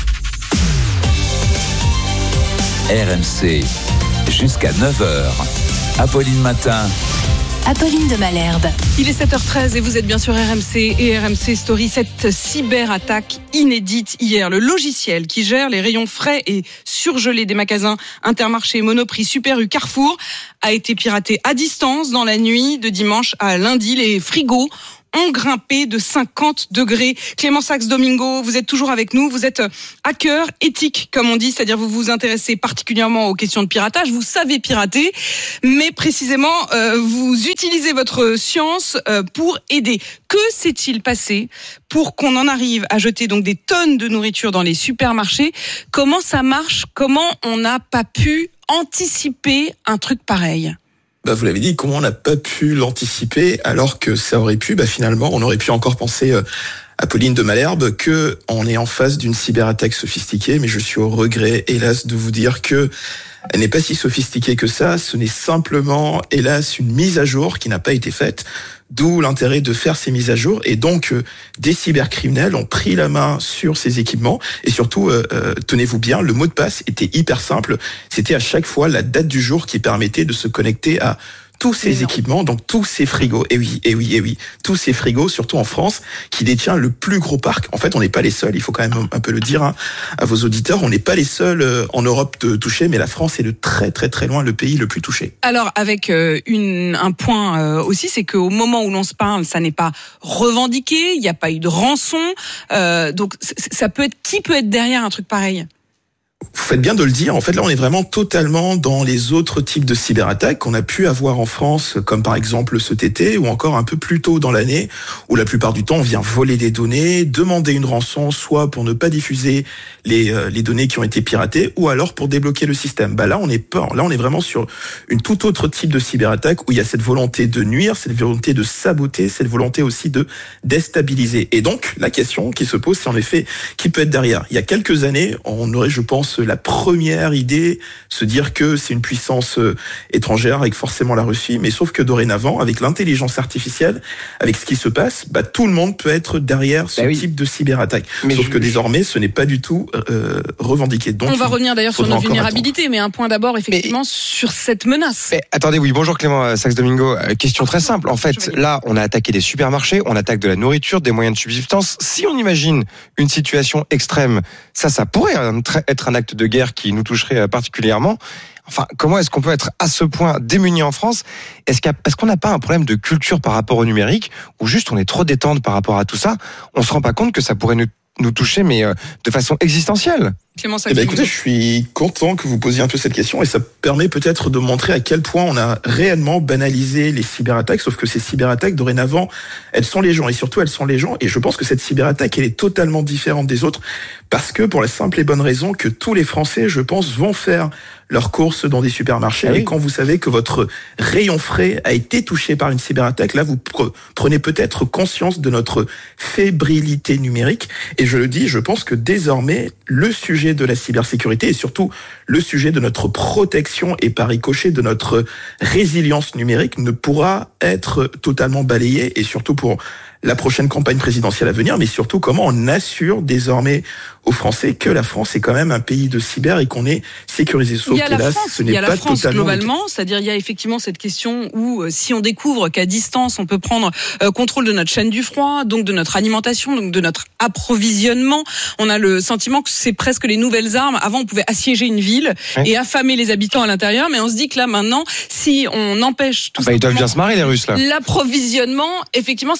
R M C, jusqu'à neuf heures. Apolline Matin. Apolline de Malherbe. Il est sept heures treize et vous êtes bien sur R M C et R M C Story. Cette cyberattaque inédite hier. Le logiciel qui gère les rayons frais et surgelés des magasins Intermarché, Monoprix, Super U, Carrefour a été piraté à distance dans la nuit de dimanche à lundi. Les frigos ont grimpé de cinquante degrés. Clément Sax-Domingo, vous êtes toujours avec nous. Vous êtes hacker éthique, comme on dit, c'est-à-dire vous vous intéressez particulièrement aux questions de piratage. Vous savez pirater, mais précisément, euh, vous utilisez votre science euh, pour aider. Que s'est-il passé pour qu'on en arrive à jeter donc des tonnes de nourriture dans les supermarchés? Comment ça marche? Comment on n'a pas pu anticiper un truc pareil? Bah, vous l'avez dit, comment on n'a pas pu l'anticiper alors que ça aurait pu, bah, finalement, on aurait pu encore penser, euh, Apolline de Malherbe, que on est en face d'une cyberattaque sophistiquée, mais je suis au regret, hélas, de vous dire que elle n'est pas si sophistiquée que ça. Ce n'est simplement, hélas, une mise à jour qui n'a pas été faite. D'où l'intérêt de faire ces mises à jour. Et donc, euh, des cybercriminels ont pris la main sur ces équipements. Et surtout, euh, euh, tenez-vous bien, le mot de passe était hyper simple. C'était à chaque fois la date du jour qui permettait de se connecter à tous ces équipements, donc tous ces frigos. Et oui, et oui, et oui. Tous ces frigos, surtout en France, qui détient le plus gros parc. En fait, on n'est pas les seuls, il faut quand même un peu le dire hein, à vos auditeurs. On n'est pas les seuls euh, en Europe de toucher, mais la France est de très, très, très loin le pays le plus touché. Alors, avec euh, une, un point euh, aussi, c'est qu'au moment où l'on se parle, ça n'est pas revendiqué, il n'y a pas eu de rançon. Euh, donc, ça peut être, qui peut être derrière un truc pareil ? Vous faites bien de le dire. En fait, là, on est vraiment totalement dans les autres types de cyberattaques qu'on a pu avoir en France, comme par exemple cet été, ou encore un peu plus tôt dans l'année, où la plupart du temps, on vient voler des données, demander une rançon, soit pour ne pas diffuser les euh, les données qui ont été piratées, ou alors pour débloquer le système. Bah là, on est pas, là, on est vraiment sur une toute autre type de cyberattaque où il y a cette volonté de nuire, cette volonté de saboter, cette volonté aussi de déstabiliser. Et donc, la question qui se pose, c'est en effet qui peut être derrière. Il y a quelques années, on aurait, je pense, la première idée, se dire que c'est une puissance étrangère avec forcément la Russie, mais sauf que dorénavant, avec l'intelligence artificielle, avec ce qui se passe, bah, tout le monde peut être derrière ce bah oui. type de cyberattaque. Mais sauf je... que désormais, ce n'est pas du tout euh, revendiqué. Donc, on va revenir d'ailleurs sur nos vulnérabilités, mais un point d'abord effectivement mais... sur cette menace. Mais, attendez, oui, bonjour Clément Sax-Domingo. Euh, question très simple. En fait, là, on a attaqué des supermarchés, on attaque de la nourriture, des moyens de subsistance. Si on imagine une situation extrême, ça, ça pourrait être un acte de guerre qui nous toucherait particulièrement. Enfin, comment est-ce qu'on peut être à ce point démuni en France ? Est-ce, qu'il y a, est-ce qu'on n'a pas un problème de culture par rapport au numérique, ou juste on est trop détente par rapport à tout ça ? On se rend pas compte que ça pourrait nous, nous toucher, mais euh, de façon existentielle. Clément Sax. Eh ben, écoutez, je suis content que vous posiez un peu cette question, et ça permet peut-être de montrer à quel point on a réellement banalisé les cyberattaques, sauf que ces cyberattaques, dorénavant, elles sont légion, et surtout elles sont légion, et je pense que cette cyberattaque, elle est totalement différente des autres, parce que pour la simple et bonne raison que tous les Français, je pense, vont faire leurs courses dans des supermarchés, ah oui. Et quand vous savez que votre rayon frais a été touché par une cyberattaque, là, vous prenez peut-être conscience de notre fébrilité numérique, et je le dis, je pense que désormais, le sujet de la cybersécurité et surtout le sujet de notre protection et par ricochet de notre résilience numérique ne pourra être totalement balayé, et surtout pour la prochaine campagne présidentielle à venir, mais surtout comment on assure désormais aux Français que la France est quand même un pays de cyber et qu'on est sécurisé. Sauf que là, ce n'est pas totalement... Il y a la France globalement, c'est-à-dire il y a effectivement cette question où euh, si on découvre qu'à distance on peut prendre euh, contrôle de notre chaîne du froid, donc de notre alimentation, donc de notre approvisionnement, on a le sentiment que c'est presque les nouvelles armes. Avant on pouvait assiéger une ville oui. et affamer les habitants à l'intérieur, mais on se dit que là maintenant, si on empêche tout ah bah, ils doivent bien se marrer les Russes là. L'approvisionnement, effectivement c'est mais... une immense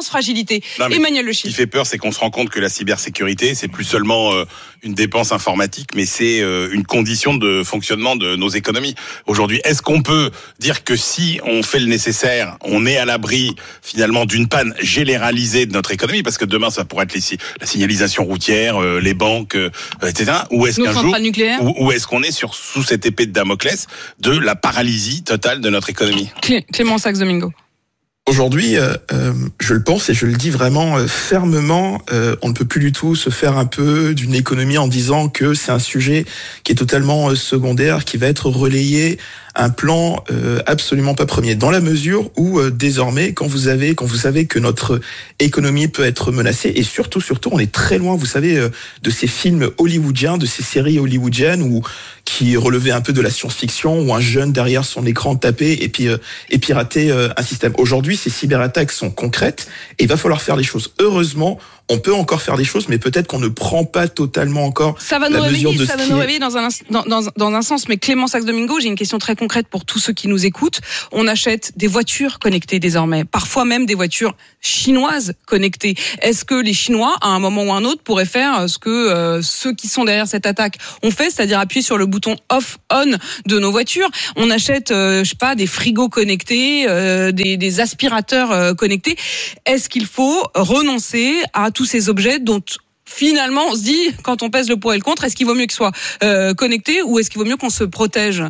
immense fragilité. Non, Emmanuel Le Ce qui Chypre. fait peur, c'est qu'on se rend compte que la cybersécurité, c'est plus seulement euh, une dépense informatique, mais c'est euh, une condition de fonctionnement de nos économies. Aujourd'hui, est-ce qu'on peut dire que si on fait le nécessaire, on est à l'abri finalement d'une panne généralisée de notre économie, parce que demain, ça pourrait être les, la signalisation routière, euh, les banques, euh, et cetera. Ou est-ce Nos qu'un jour, centrales nucléaires. ou, ou est-ce qu'on est sur sous cette épée de Damoclès de la paralysie totale de notre économie? Clé- Clément Sax-Domingo. Aujourd'hui, euh, euh, je le pense et je le dis vraiment euh, fermement, euh, on ne peut plus du tout se faire un peu d'une économie en disant que c'est un sujet qui est totalement euh, secondaire, qui va être relayé un plan euh, absolument pas premier, dans la mesure où euh, désormais, quand vous avez, quand vous savez que notre économie peut être menacée, et surtout, surtout, on est très loin, vous savez, euh, de ces films hollywoodiens, de ces séries hollywoodiennes où qui relevaient un peu de la science-fiction, où un jeune derrière son écran tapait et puis euh, et piratait euh, un système. Aujourd'hui, ces cyberattaques sont concrètes et il va falloir faire les choses. Heureusement, on peut encore faire des choses, mais peut-être qu'on ne prend pas totalement encore Ça va la nous mesure réveiller, de ça ce va qui nous est- réveiller dans un, ins- dans, dans, dans un sens. Mais Clément Sax-Domingo, j'ai une question très concrète pour tous ceux qui nous écoutent. On achète des voitures connectées désormais, parfois même des voitures chinoises connectées. Est-ce que les Chinois, à un moment ou un autre, pourraient faire ce que euh, ceux qui sont derrière cette attaque ont fait, c'est-à-dire appuyer sur le bouton off-on de nos voitures? On achète, euh, je sais pas, des frigos connectés, euh, des, des aspirateurs euh, connectés. Est-ce qu'il faut renoncer à tous ces objets dont finalement, on se dit, quand on pèse le pour et le contre, est-ce qu'il vaut mieux qu'ils soient euh, connectés ou est-ce qu'il vaut mieux qu'on se protège?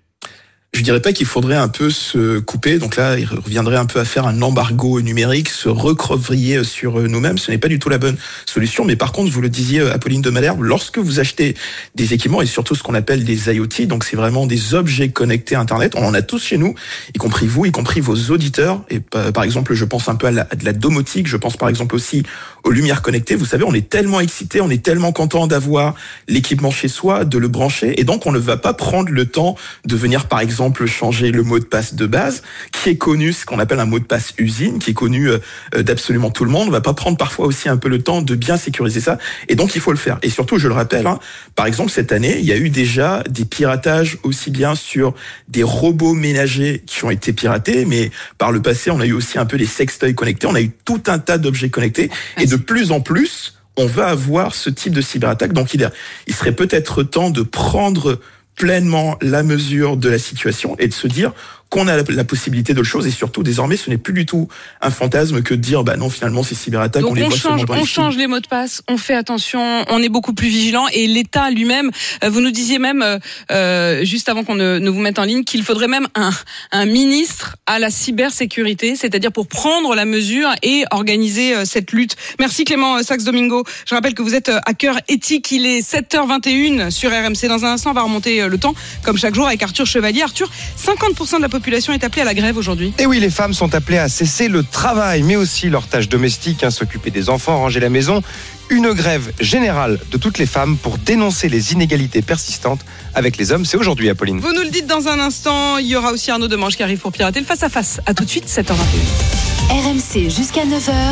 Je dirais pas qu'il faudrait un peu se couper, donc là il reviendrait un peu à faire un embargo numérique, se recroqueviller sur nous-mêmes, ce n'est pas du tout la bonne solution, mais par contre vous le disiez Apolline de Malherbe, lorsque vous achetez des équipements et surtout ce qu'on appelle des I O T, donc c'est vraiment des objets connectés à Internet, on en a tous chez nous, y compris vous, y compris vos auditeurs, et par exemple je pense un peu à, la, à de la domotique, je pense par exemple aussi aux lumières connectées, vous savez on est tellement excités, on est tellement content d'avoir l'équipement chez soi, de le brancher, et donc on ne va pas prendre le temps de venir par exemple changer le mot de passe de base, qui est connu, ce qu'on appelle un mot de passe usine, qui est connu euh, d'absolument tout le monde. On va pas prendre parfois aussi un peu le temps de bien sécuriser ça, et donc il faut le faire. Et surtout, je le rappelle, hein, par exemple cette année, il y a eu déjà des piratages aussi bien sur des robots ménagers qui ont été piratés, mais par le passé, on a eu aussi un peu les sextoys connectés, on a eu tout un tas d'objets connectés, et de plus en plus, on va avoir ce type de cyberattaque. Donc il, il serait peut-être temps de prendre pleinement la mesure de la situation et de se dire qu'on a la possibilité de le chose, et surtout désormais ce n'est plus du tout un fantasme que de dire bah non finalement ces cyberattaques Donc on les on voit change, seulement dans les on films. change les mots de passe, on fait attention, on est beaucoup plus vigilant, et l'État lui-même, euh, vous nous disiez même euh, euh, juste avant qu'on ne, ne vous mette en ligne qu'il faudrait même un, un ministre à la cybersécurité, c'est-à-dire pour prendre la mesure et organiser euh, cette lutte. Merci Clément Sax-Domingo. Je rappelle que vous êtes à Cœur Éthique, il est sept heures vingt et une sur R M C. Dans un instant on va remonter le temps comme chaque jour avec Arthur Chevalier. Arthur, cinquante pour cent de la population est appelée à la grève aujourd'hui. Et oui, les femmes sont appelées à cesser le travail, mais aussi leurs tâches domestiques, hein, s'occuper des enfants, ranger la maison. Une grève générale de toutes les femmes pour dénoncer les inégalités persistantes avec les hommes. C'est aujourd'hui, Apolline. Vous nous le dites dans un instant. Il y aura aussi Arnaud Demange qui arrive pour pirater le face-à-face. À tout de suite, sept heures vingt et une. R M C jusqu'à neuf heures.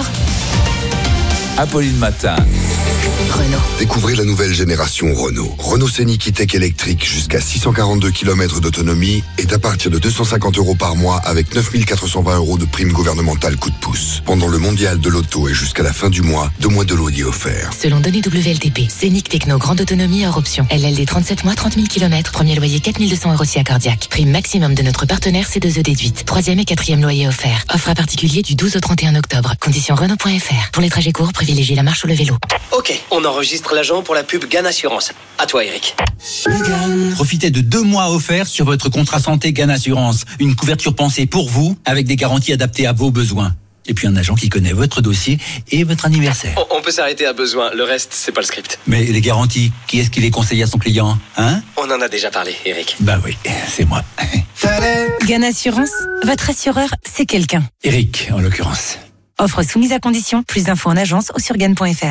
Apolline Matin. Renault. Découvrez la nouvelle génération Renault. Renault Scénic E-Tech électrique jusqu'à six cent quarante-deux kilomètres d'autonomie est à partir de deux cent cinquante euros par mois avec neuf mille quatre cent vingt euros de prime gouvernementale coup de pouce. Pendant le mondial de l'auto et jusqu'à la fin du mois, deux mois de loyer offerts. Selon données W L T P, Scénic Techno grande autonomie hors option. L L D trente-sept mois, trente mille kilomètres. Premier loyer quatre mille deux cents euros si accordiaque. Prime maximum de notre partenaire C deux E déduite. Troisième et quatrième loyer offert. Offre à particulier du douze au trente et un octobre. Conditions Renault point F R. Pour les trajets courts, privilégiez la marche ou le vélo. Ok, on enregistre l'agent pour la pub Gan Assurance. À toi, Eric. Profitez de deux mois offerts sur votre contrat santé Gan Assurance. Une couverture pensée pour vous, avec des garanties adaptées à vos besoins. Et puis un agent qui connaît votre dossier et votre anniversaire. On, on peut s'arrêter à besoin, le reste, c'est pas le script. Mais les garanties, qui est-ce qui les conseille à son client, hein? On en a déjà parlé, Eric. Bah oui, c'est moi. Gan Assurance, votre assureur, c'est quelqu'un. Eric, en l'occurrence. Offre soumise à condition. Plus d'infos en agence ou sur gan point F R.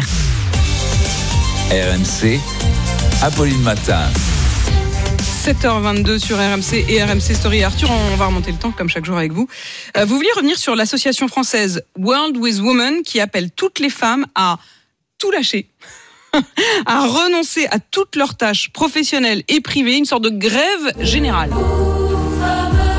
R M C, Apolline Matin. sept heures vingt-deux sur R M C et R M C Story. Arthur, on va remonter le temps comme chaque jour avec vous. Euh, vous vouliez revenir sur l'association française World with Women qui appelle toutes les femmes à tout lâcher, à renoncer à toutes leurs tâches professionnelles et privées, une sorte de grève générale.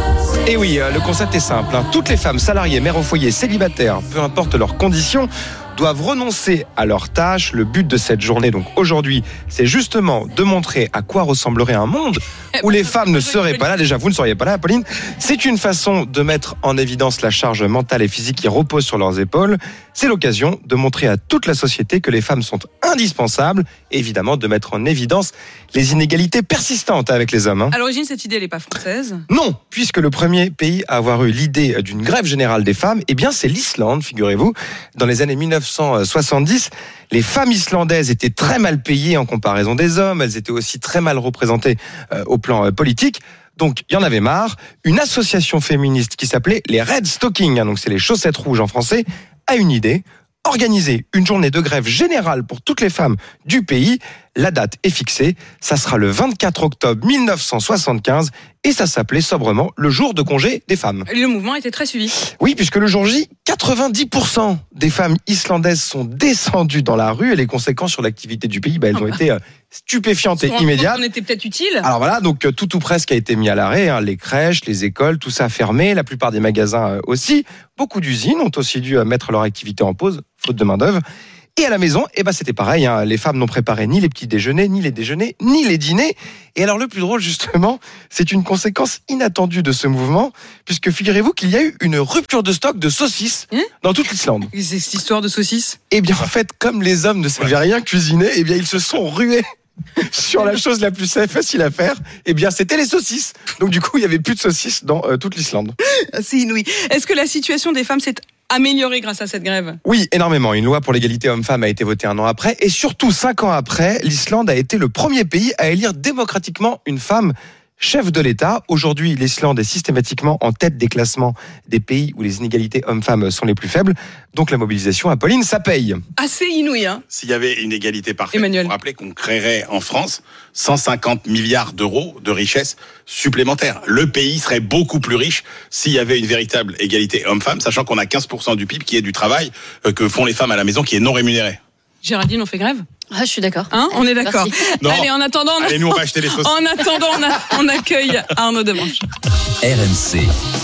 Et oui, le concept est simple. Hein. Toutes les femmes salariées, mères au foyer, célibataires, peu importe leurs conditions, doivent renoncer à leurs tâches. Le but de cette journée, donc aujourd'hui, c'est justement de montrer à quoi ressemblerait un monde où les femmes ne seraient pas là. Déjà, vous ne seriez pas là, Apolline. C'est une façon de mettre en évidence la charge mentale et physique qui repose sur leurs épaules. C'est l'occasion de montrer à toute la société que les femmes sont indispensables. Et évidemment, de mettre en évidence les inégalités persistantes avec les hommes. Hein. À l'origine, cette idée, elle n'est pas française ? Non, puisque le premier pays à avoir eu l'idée d'une grève générale des femmes, eh bien, c'est l'Islande, figurez-vous. Dans les années mille neuf cent soixante-dix, les femmes islandaises étaient très mal payées en comparaison des hommes. Elles étaient aussi très mal représentées euh, au plan euh, politique. Donc, il y en avait marre. Une association féministe qui s'appelait les Red Stockings, hein, donc c'est les chaussettes rouges en français, a une idée. Organiser une journée de grève générale pour toutes les femmes du pays. La date est fixée, ça sera le vingt-quatre octobre mille neuf cent soixante-quinze et ça s'appelait sobrement le jour de congé des femmes. Et le mouvement était très suivi. Oui, puisque le jour J, quatre-vingt-dix pour cent des femmes islandaises sont descendues dans la rue et les conséquences sur l'activité du pays, bah, elles ont été euh, stupéfiantes et immédiates. On était peut-être utile. Alors voilà, donc tout ou presque a été mis à l'arrêt, hein, les crèches, les écoles, tout ça a fermé, la plupart des magasins euh, aussi. Beaucoup d'usines ont aussi dû euh, mettre leur activité en pause, faute de main-d'œuvre. Et à la maison, eh ben c'était pareil. Hein. Les femmes n'ont préparé ni les petits déjeuners, ni les déjeuners, ni les dîners. Et alors le plus drôle, justement, c'est une conséquence inattendue de ce mouvement, puisque figurez-vous qu'il y a eu une rupture de stock de saucisses hein dans toute l'Islande. C'est cette histoire de saucisses ? Eh bien, en fait, comme les hommes ne savaient rien cuisiner, eh bien ils se sont rués sur la chose la plus facile à faire. Eh bien, c'était les saucisses. Donc du coup, il y avait plus de saucisses dans euh, toute l'Islande. C'est inouï. Est-ce que la situation des femmes s'est améliorée grâce à cette grève ? Oui, énormément. Une loi pour l'égalité homme-femme a été votée un an après. Et surtout, cinq ans après, l'Islande a été le premier pays à élire démocratiquement une femme chef de l'État. Aujourd'hui, l'Islande est systématiquement en tête des classements des pays où les inégalités hommes-femmes sont les plus faibles. Donc la mobilisation, Apolline, ça paye. Assez inouï, hein ? S'il y avait une égalité parfaite, Emmanuel. vous vous rappelez qu'on créerait en France cent cinquante milliards d'euros de richesse supplémentaire. Le pays serait beaucoup plus riche s'il y avait une véritable égalité homme-femme, sachant qu'on a quinze pour cent du P I B qui est du travail que font les femmes à la maison, qui est non rémunéré. Géraldine, on fait grève ? Ah, je suis d'accord. Hein, on est d'accord. Non. Allez, en attendant, on, a... Allez, nous on va acheter les saucisses. En attendant, on, a... on accueille Arnaud Demanche. R M C.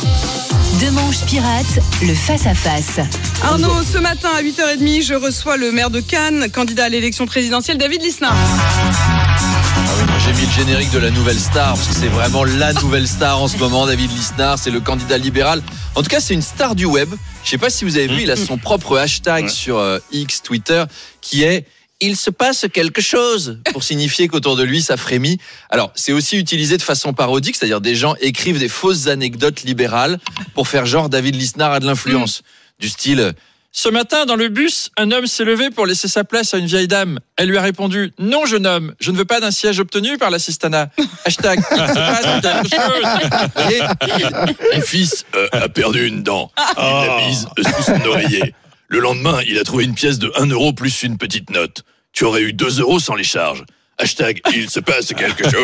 Demanche Pirate, le face-à-face. Arnaud, ce matin à huit heures trente, je reçois le maire de Cannes, candidat à l'élection présidentielle, David Lisnard. Ah oui, moi j'ai mis le générique de la nouvelle star, parce que c'est vraiment la nouvelle star en ce moment, David Lisnard, c'est le candidat libéral. En tout cas, c'est une star du web. Je ne sais pas si vous avez vu, il a son propre hashtag ouais. sur euh, X, Twitter, qui est « Il se passe quelque chose » pour signifier qu'autour de lui, ça frémit. Alors, c'est aussi utilisé de façon parodique, c'est-à-dire des gens écrivent des fausses anecdotes libérales pour faire genre David Lisnard a de l'influence. Mmh. Du style... Ce matin, dans le bus, un homme s'est levé pour laisser sa place à une vieille dame. Elle lui a répondu « Non, jeune homme, je ne veux pas d'un siège obtenu par l'assistanat. » Hashtag « Il se passe quelque chose. » Mon fils euh, a perdu une dent. Il l'a mise sous son oreiller. Le lendemain, il a trouvé une pièce de un euro plus une petite note. Tu aurais eu deux euros sans les charges. Hashtag « Il se passe quelque chose. »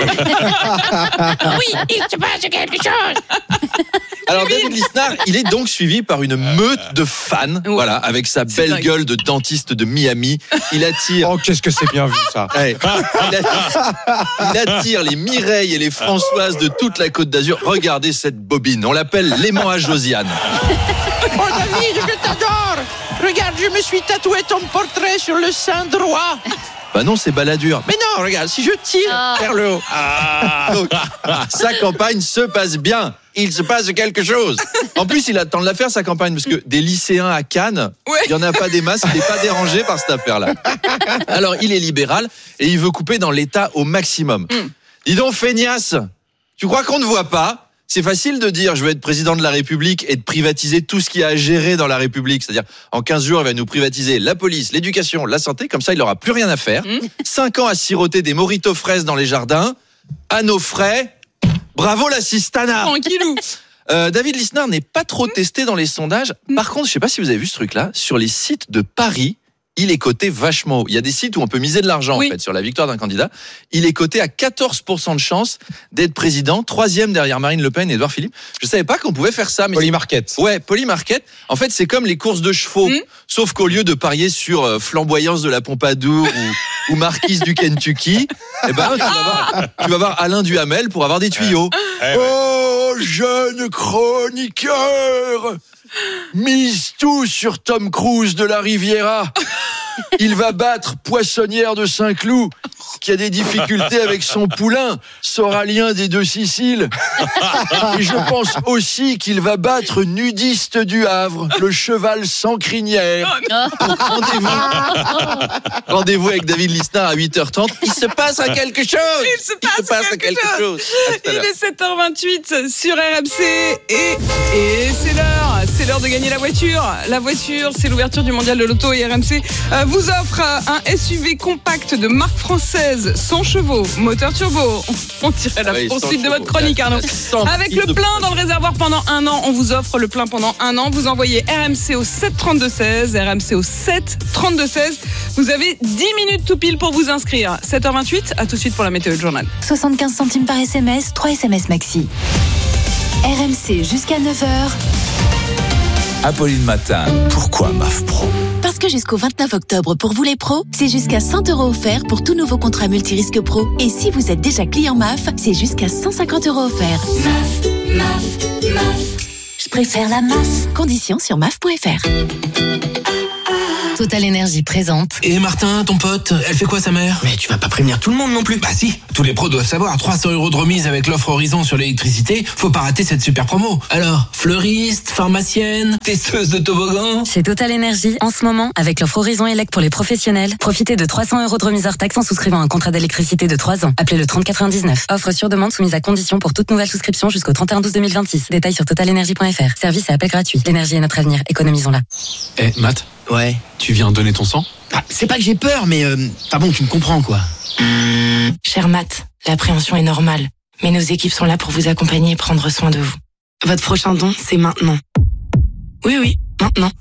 Oui, il se passe quelque chose. Alors David Lisnard, il est donc suivi par une meute de fans, ouais. voilà, avec sa belle dingue. gueule de dentiste de Miami. Il attire. Oh, qu'est-ce que c'est bien vu ça. Ouais. Il, attire... il attire les Mireille et les Françoises de toute la Côte d'Azur. Regardez cette bobine. On l'appelle l'aimant à Josiane. Oh David, je t'adore. Regarde, je me suis tatoué ton portrait sur le sein droit. Bah non, c'est baladure. Mais non, regarde, si je tire ah. vers le haut. Ah. Donc, sa campagne se passe bien. Il se passe quelque chose. En plus, il attend de la faire, sa campagne, parce que des lycéens à Cannes, ouais. il n'y en a pas des masses, il n'est pas dérangé par cette affaire-là. Alors, il est libéral et il veut couper dans l'État au maximum. Mm. Dis donc, feignasse, tu crois qu'on ne voit pas ? C'est facile de dire je veux être président de la République et de privatiser tout ce qu'il y a à gérer dans la République. C'est-à-dire, en quinze jours, il va nous privatiser la police, l'éducation, la santé. Comme ça, il n'aura plus rien à faire. Mmh. Cinq ans à siroter des mojitos fraises dans les jardins. À nos frais. Bravo l'assistana. Tranquillou. Euh, David Lisnard n'est pas trop testé dans les sondages. Par contre, je ne sais pas si vous avez vu ce truc-là. Sur les sites de Paris, il est coté vachement haut. Il y a des sites où on peut miser de l'argent oui. en fait sur la victoire d'un candidat. Il est coté à quatorze pour cent de chance d'être président, troisième derrière Marine Le Pen et Édouard Philippe. Je savais pas qu'on pouvait faire ça. Mais Polymarket. Ouais, Polymarket. En fait, c'est comme les courses de chevaux, mmh. sauf qu'au lieu de parier sur euh, flamboyance de la Pompadour ou, ou marquise du Kentucky, eh ben tu vas voir, tu vas voir Alain Duhamel pour avoir des tuyaux. Ouais. Oh, jeunes chroniqueurs, mise tout sur Tom Cruise de la Riviera. Il va battre Poissonnière de Saint-Cloud, qui a des difficultés avec son poulain, Soralien des Deux Siciles. Et je pense aussi qu'il va battre Nudiste du Havre, le cheval sans crinière. Rendez-vous. Rendez-vous avec David Lisnard à huit heures trente. Il se passe quelque chose. Il se passe, Il se passe quelque, quelque chose. chose. Il est sept heures vingt-huit sur R M C et, et c'est l'heure. C'est l'heure de gagner la voiture. La voiture, c'est l'ouverture du mondial de l'auto et R M C euh, vous offre un S U V compact de marque française, cent chevaux, moteur turbo. On dirait la oui, poursuite de chevaux, votre chronique, Arnaud. Avec le plein dans le réservoir pendant un an, on vous offre le plein pendant un an. Vous envoyez R M C au sept trente-deux seize, R M C au sept trente-deux seize. Vous avez dix minutes tout pile pour vous inscrire. sept heures vingt-huit, à tout de suite pour la météo du journal. soixante-quinze centimes par S M S, trois S M S maxi. R M C jusqu'à neuf heures. Apolline Matin. Pourquoi M A F Pro ? Parce que jusqu'au vingt-neuf octobre, pour vous les pros, c'est jusqu'à cent euros offerts pour tout nouveau contrat multirisque pro. Et si vous êtes déjà client M A F, c'est jusqu'à cent cinquante euros offerts. M A F, M A F, M A F. Je préfère la M A F. Conditions sur M A F point F R. Total Énergie présente. Et Martin, ton pote, elle fait quoi sa mère ? Mais tu vas pas prévenir tout le monde non plus. Bah si, tous les pros doivent savoir. trois cents euros de remise avec l'offre Horizon sur l'électricité. Faut pas rater cette super promo. Alors, fleuriste, pharmacienne, testeuse de toboggan. Chez Total Énergie, en ce moment, avec l'offre Horizon Elec pour les professionnels, profitez de trois cents euros de remise hors taxe en souscrivant un contrat d'électricité de trois ans. Appelez le trente quatre-vingt-dix-neuf. Offre sur demande soumise à condition pour toute nouvelle souscription jusqu'au trente et un douze deux mille vingt-six. Détails sur total énergie point F R. Service et appel gratuit. L'énergie est notre avenir. Économisons-la. Eh, Matt. Ouais. Tu viens donner ton sang ? Ah, c'est pas que j'ai peur, mais euh, ah bon, tu me comprends quoi. Cher Matt, l'appréhension est normale, mais nos équipes sont là pour vous accompagner et prendre soin de vous. Votre prochain don, c'est maintenant. Oui, oui, maintenant.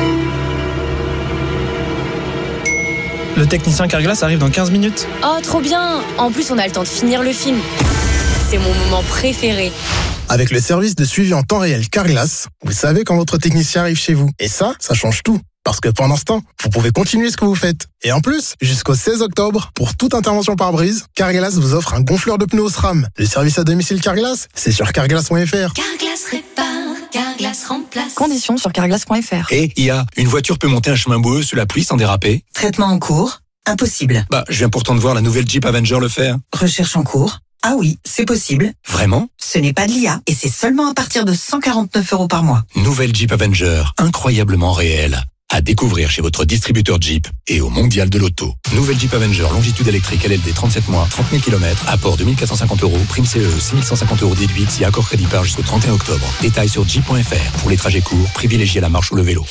Le technicien Carglass arrive dans quinze minutes. Oh, trop bien! En plus, on a le temps de finir le film. C'est mon moment préféré. Avec le service de suivi en temps réel Carglass, vous savez quand votre technicien arrive chez vous. Et ça, ça change tout. Parce que pendant ce temps, vous pouvez continuer ce que vous faites. Et en plus, jusqu'au seize octobre, pour toute intervention par brise, Carglass vous offre un gonfleur de pneus SRAM. Le service à domicile Carglass, c'est sur carglass point F R. Carglass répare, Carglass remplace. Conditions sur carglass point F R. Et I A, une voiture peut monter un chemin boueux sous la pluie sans déraper. Traitement en cours. Impossible. Bah, je viens pourtant de voir la nouvelle Jeep Avenger le faire. Recherche en cours. Ah oui, c'est possible. Vraiment ? Ce n'est pas de l'I A et c'est seulement à partir de cent quarante-neuf euros par mois. Nouvelle Jeep Avenger, incroyablement réelle. À découvrir chez votre distributeur Jeep et au Mondial de l'Auto. Nouvelle Jeep Avenger, longitude électrique, L L D, trente-sept mois, trente mille kilomètres, apport deux mille quatre cent cinquante euros, prime C E, six mille cent cinquante euros déduite, si accord crédit par jusqu'au trente et un octobre. Détails sur jeep point F R. Pour les trajets courts, privilégiez la marche ou le vélo.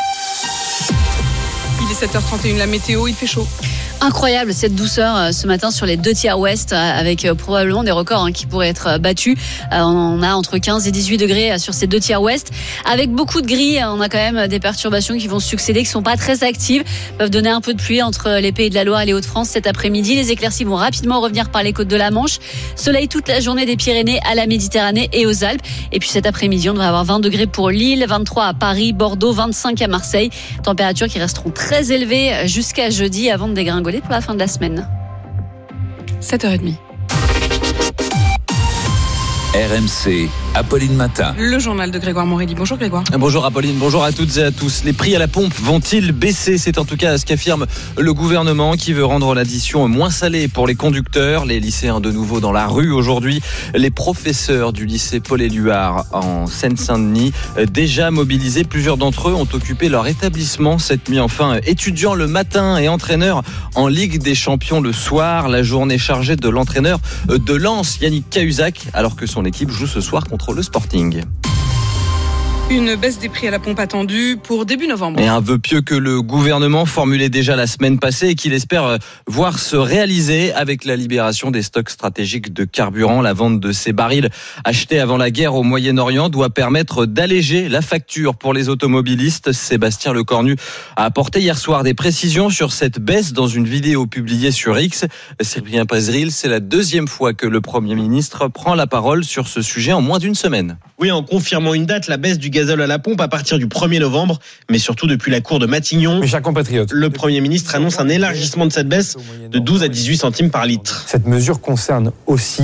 Il est sept heures trente et une, la météo, il fait chaud. Incroyable cette douceur euh, ce matin sur les deux tiers ouest, euh, avec euh, probablement des records hein, qui pourraient être euh, battus. Euh, on a entre quinze et dix-huit degrés euh, sur ces deux tiers ouest, avec beaucoup de gris. Euh, on a quand même des perturbations qui vont succéder, qui sont pas très actives, peuvent donner un peu de pluie entre les Pays de la Loire et les Hauts-de-France cet après-midi. Les éclaircies vont rapidement revenir par les côtes de la Manche. Soleil toute la journée des Pyrénées à la Méditerranée et aux Alpes. Et puis cet après-midi, on devrait avoir vingt degrés pour Lille, vingt-trois à Paris, Bordeaux, vingt-cinq à Marseille. Températures qui resteront très élevées jusqu'à jeudi avant de dégringoler pour la fin de la semaine. sept heures trente. R M C, Apolline Matin. Le journal de Grégoire Morelli. Bonjour Grégoire. Bonjour Apolline, bonjour à toutes et à tous. Les prix à la pompe vont-ils baisser ? C'est en tout cas ce qu'affirme le gouvernement qui veut rendre l'addition moins salée pour les conducteurs. Les lycéens de nouveau dans la rue aujourd'hui. Les professeurs du lycée Paul-Éluard en Seine-Saint-Denis, déjà mobilisés, plusieurs d'entre eux ont occupé leur établissement cette nuit. Enfin, étudiants le matin et entraîneurs en Ligue des Champions le soir. La journée chargée de l'entraîneur de Lens, Yannick Cahuzac, alors que son l'équipe joue ce soir contre le Sporting. Une baisse des prix à la pompe attendue pour début novembre. Et un vœu pieux que le gouvernement formulait déjà la semaine passée et qu'il espère voir se réaliser avec la libération des stocks stratégiques de carburant. La vente de ces barils achetés avant la guerre au Moyen-Orient doit permettre d'alléger la facture pour les automobilistes. Sébastien Lecornu a apporté hier soir des précisions sur cette baisse dans une vidéo publiée sur X. Cyprien Pézeril, c'est la deuxième fois que le Premier ministre prend la parole sur ce sujet en moins d'une semaine. Oui, en confirmant une date, la baisse du gazole à la pompe à partir du premier novembre, mais surtout depuis la cour de Matignon. Mes chers compatriotes, le Premier ministre annonce un élargissement de cette baisse de douze à dix-huit centimes par litre. Cette mesure concerne aussi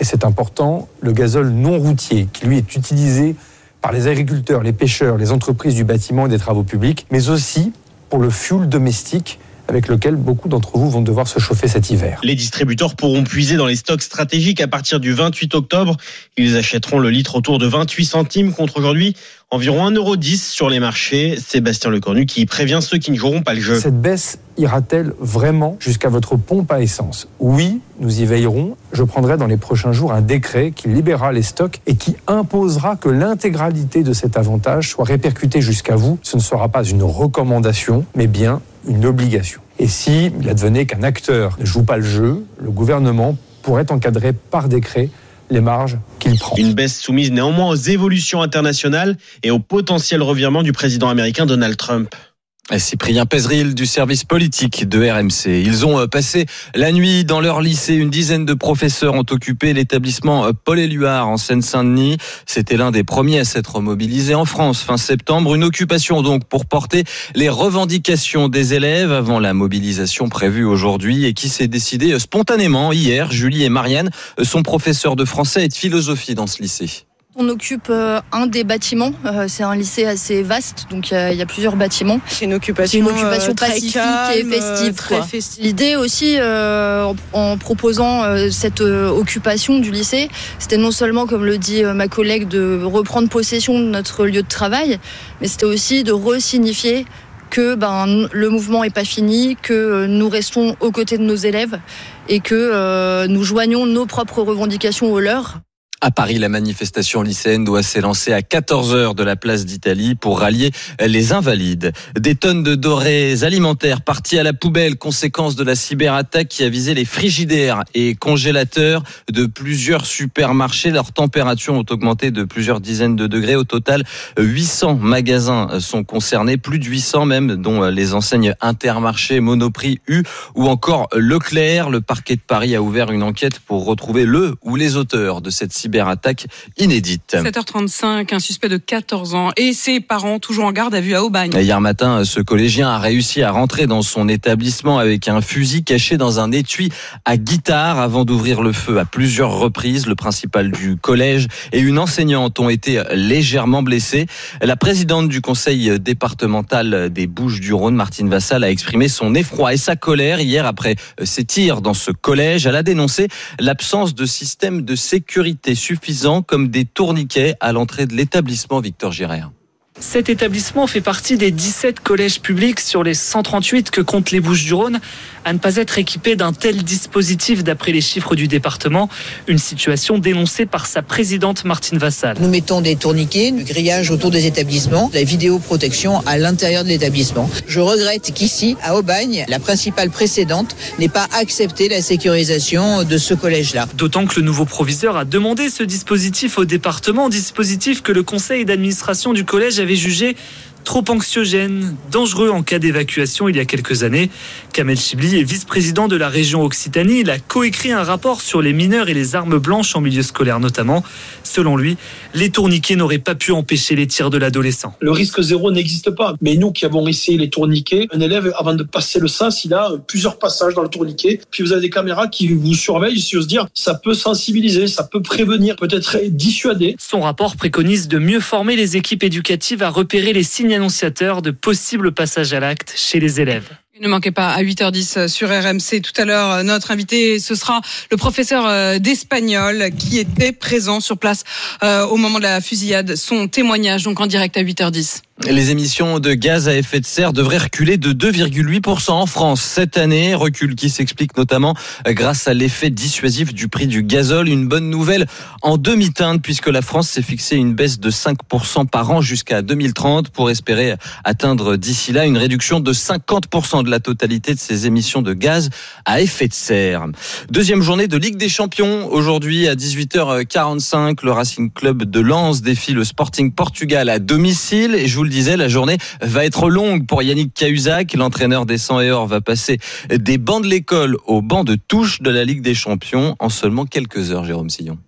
et c'est important, le gazole non routier, qui lui est utilisé par les agriculteurs, les pêcheurs, les entreprises du bâtiment et des travaux publics, mais aussi pour le fuel domestique avec lequel beaucoup d'entre vous vont devoir se chauffer cet hiver. Les distributeurs pourront puiser dans les stocks stratégiques à partir du vingt-huit octobre. Ils achèteront le litre autour de vingt-huit centimes contre aujourd'hui environ un euro dix sur les marchés. Sébastien Lecornu qui prévient ceux qui ne joueront pas le jeu. Cette baisse ira-t-elle vraiment jusqu'à votre pompe à essence ? Oui, nous y veillerons. Je prendrai dans les prochains jours un décret qui libérera les stocks et qui imposera que l'intégralité de cet avantage soit répercutée jusqu'à vous. Ce ne sera pas une recommandation, mais bien une obligation. Et si il advenait qu'un acteur ne joue pas le jeu, le gouvernement pourrait encadrer par décret les marges qu'il prend. Une baisse soumise néanmoins aux évolutions internationales et au potentiel revirement du président américain Donald Trump. Cyprien Pézeril du service politique de R M C. Ils ont passé la nuit dans leur lycée. Une dizaine de professeurs ont occupé l'établissement Paul-Éluard en Seine-Saint-Denis. C'était l'un des premiers à s'être mobilisé en France fin septembre. Une occupation donc pour porter les revendications des élèves avant la mobilisation prévue aujourd'hui et qui s'est décidée spontanément hier. Julie et Marianne sont professeurs de français et de philosophie dans ce lycée. On occupe euh, un des bâtiments, euh, c'est un lycée assez vaste, donc il y, y a plusieurs bâtiments. C'est une occupation, c'est une occupation euh, pacifique calme, et festive. Très festive. L'idée aussi, euh, en, en proposant euh, cette euh, occupation du lycée, c'était non seulement, comme le dit euh, ma collègue, de reprendre possession de notre lieu de travail, mais c'était aussi de resignifier que ben, le mouvement n'est pas fini, que euh, nous restons aux côtés de nos élèves et que euh, nous joignons nos propres revendications aux leurs. À Paris, la manifestation lycéenne doit s'élancer à quatorze heures de la place d'Italie pour rallier les invalides. Des tonnes de denrées alimentaires parties à la poubelle, conséquence de la cyberattaque qui a visé les frigidaires et congélateurs de plusieurs supermarchés. Leurs températures ont augmenté de plusieurs dizaines de degrés. Au total, huit cents magasins sont concernés, plus de huit cents même, dont les enseignes Intermarché, Monoprix, U ou encore Leclerc. Le parquet de Paris a ouvert une enquête pour retrouver le ou les auteurs de cette cyberattaque. Cyberattaque inédite. sept heures trente-cinq, un suspect de quatorze ans et ses parents toujours en garde à vue à Aubagne. Hier matin, ce collégien a réussi à rentrer dans son établissement avec un fusil caché dans un étui à guitare avant d'ouvrir le feu à plusieurs reprises. Le principal du collège et une enseignante ont été légèrement blessés. La présidente du conseil départemental des Bouches-du-Rhône, Martine Vassal, a exprimé son effroi et sa colère hier après ces tirs dans ce collège. Elle a dénoncé l'absence de système de sécurité suffisant comme des tourniquets à l'entrée de l'établissement. Victor Giraire. Cet établissement fait partie des dix-sept collèges publics sur les cent trente-huit que comptent les Bouches-du-Rhône à ne pas être équipés d'un tel dispositif d'après les chiffres du département. Une situation dénoncée par sa présidente Martine Vassal. Nous mettons des tourniquets, du grillage autour des établissements, la vidéoprotection à l'intérieur de l'établissement. Je regrette qu'ici, à Aubagne, la principale précédente n'ait pas accepté la sécurisation de ce collège-là. D'autant que le nouveau proviseur a demandé ce dispositif au département, dispositif que le conseil d'administration du collège avait jugé trop anxiogène, dangereux en cas d'évacuation il y a quelques années. Kamel Chibli est vice-président de la région Occitanie. Il a coécrit un rapport sur les mineurs et les armes blanches en milieu scolaire notamment. Selon lui, les tourniquets n'auraient pas pu empêcher les tirs de l'adolescent. Le risque zéro n'existe pas. Mais nous qui avons essayé les tourniquets, un élève, avant de passer le sas, il a plusieurs passages dans le tourniquet. Puis vous avez des caméras qui vous surveillent, si j'ose dire. Ça peut sensibiliser, ça peut prévenir, peut-être dissuader. Son rapport préconise de mieux former les équipes éducatives à repérer les signes annonciateurs de possibles passages à l'acte chez les élèves. Ne manquez pas à huit heures dix sur R M C. Tout à l'heure, notre invité, ce sera le professeur d'espagnol qui était présent sur place euh, au moment de la fusillade. Son témoignage, donc en direct à huit heures dix. Les émissions de gaz à effet de serre devraient reculer de deux virgule huit pour cent en France cette année. Recul qui s'explique notamment grâce à l'effet dissuasif du prix du gazole. Une bonne nouvelle en demi-teinte puisque la France s'est fixé une baisse de cinq pour cent par an jusqu'à deux mille trente pour espérer atteindre d'ici là une réduction de cinquante pour cent de la totalité de ses émissions de gaz à effet de serre. Deuxième journée de Ligue des Champions. Aujourd'hui à dix-huit heures quarante-cinq, le Racing Club de Lens défie le Sporting Portugal à domicile. Et je vous le disais, la journée va être longue pour Yannick Cahuzac. L'entraîneur des cent et or va passer des bancs de l'école aux bancs de touche de la Ligue des Champions en seulement quelques heures, Jérôme Sillon.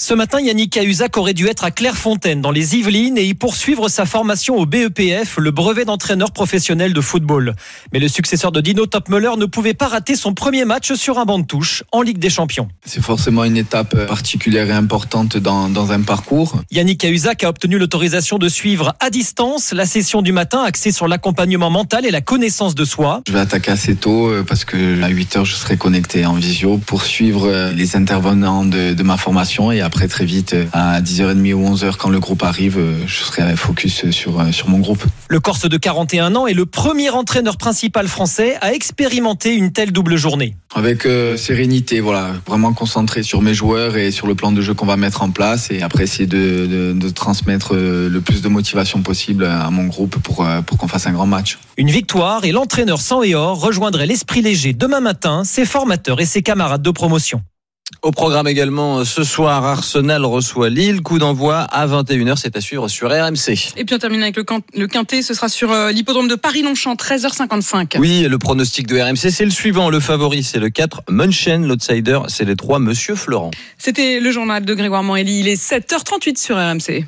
Ce matin, Yannick Cahuzac aurait dû être à Clairefontaine, dans les Yvelines, et y poursuivre sa formation au B E P F, le brevet d'entraîneur professionnel de football. Mais le successeur de Dino Topmöller ne pouvait pas rater son premier match sur un banc de touche en Ligue des Champions. C'est forcément une étape particulière et importante dans, dans un parcours. Yannick Cahuzac a obtenu l'autorisation de suivre à distance la session du matin axée sur l'accompagnement mental et la connaissance de soi. Je vais attaquer assez tôt parce que à huit heures, je serai connecté en visio pour suivre les intervenants de, de ma formation, et après très vite à dix heures trente ou onze heures quand le groupe arrive, je serai focus sur, sur mon groupe. Le Corse de quarante et un ans est le premier entraîneur principal français à expérimenter une telle double journée. Avec euh, sérénité, voilà, vraiment concentré sur mes joueurs et sur le plan de jeu qu'on va mettre en place, et après essayer de, de, de transmettre le plus de motivation possible à mon groupe pour, pour qu'on fasse un grand match. Une victoire et l'entraîneur sang et or rejoindrait l'Esprit Léger demain matin, ses formateurs et ses camarades de promotion. Au programme également, ce soir, Arsenal reçoit Lille. Coup d'envoi à vingt et une heures. C'est à suivre sur R M C. Et puis on termine avec le, quint- le quintet. Ce sera sur euh, l'hippodrome de Paris-Longchamp, treize heures cinquante-cinq. Oui, le pronostic de R M C, c'est le suivant. Le favori, c'est le quatre, Munchen. L'outsider, c'est les trois, Monsieur Florent. C'était le journal de Grégoire Manelli. Il est sept heures trente-huit sur R M C.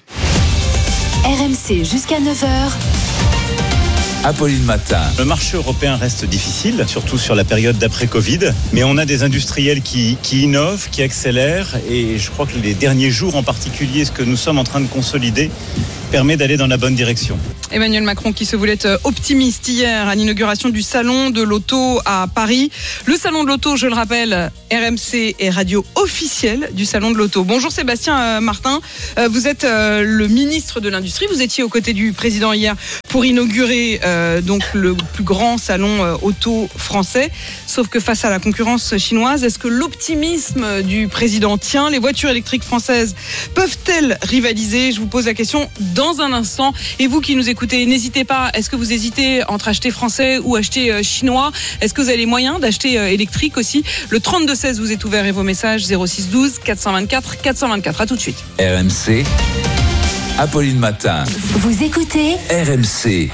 R M C jusqu'à neuf heures. Apolline Matin. Le marché européen reste difficile, surtout sur la période d'après-Covid. Mais on a des industriels qui, qui innovent, qui accélèrent. Et je crois que les derniers jours en particulier, ce que nous sommes en train de consolider, permet d'aller dans la bonne direction. Emmanuel Macron qui se voulait optimiste hier à l'inauguration du salon de l'auto à Paris. Le salon de l'auto, je le rappelle, R M C est radio officielle du salon de l'auto. Bonjour Sébastien Martin, vous êtes le ministre de l'Industrie. Vous étiez aux côtés du président hier pour inaugurer euh, donc le plus grand salon auto français. Sauf que face à la concurrence chinoise, est-ce que l'optimisme du président tient? Les voitures électriques françaises peuvent-elles rivaliser? Je vous pose la question dans un instant. Et vous qui nous écoutez, n'hésitez pas. Est-ce que vous hésitez entre acheter français ou acheter chinois? Est-ce que vous avez les moyens d'acheter électrique aussi? Le trente-deux seize vous est ouvert et vos messages zéro six douze quatre cent vingt-quatre quatre cent vingt-quatre. À tout de suite. R M C, Apolline Matin. Vous écoutez R M C.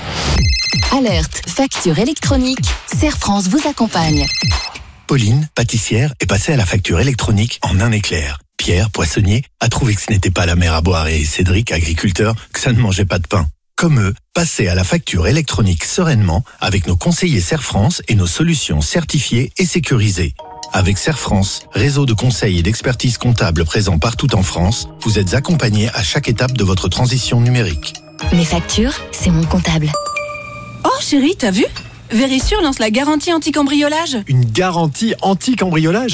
Alerte, facture électronique. Serre France vous accompagne. Pauline, pâtissière, est passée à la facture électronique en un éclair. Pierre, poissonnier, a trouvé que ce n'était pas la mer à boire, et Cédric, agriculteur, que ça ne mangeait pas de pain. Comme eux, passez à la facture électronique sereinement avec nos conseillers Serre France et nos solutions certifiées et sécurisées. Avec Serre France, réseau de conseils et d'expertise comptable présent partout en France, vous êtes accompagnés à chaque étape de votre transition numérique. Mes factures, c'est mon comptable. Oh chérie, t'as vu ? Verisure lance la garantie anti-cambriolage. Une garantie anti-cambriolage ?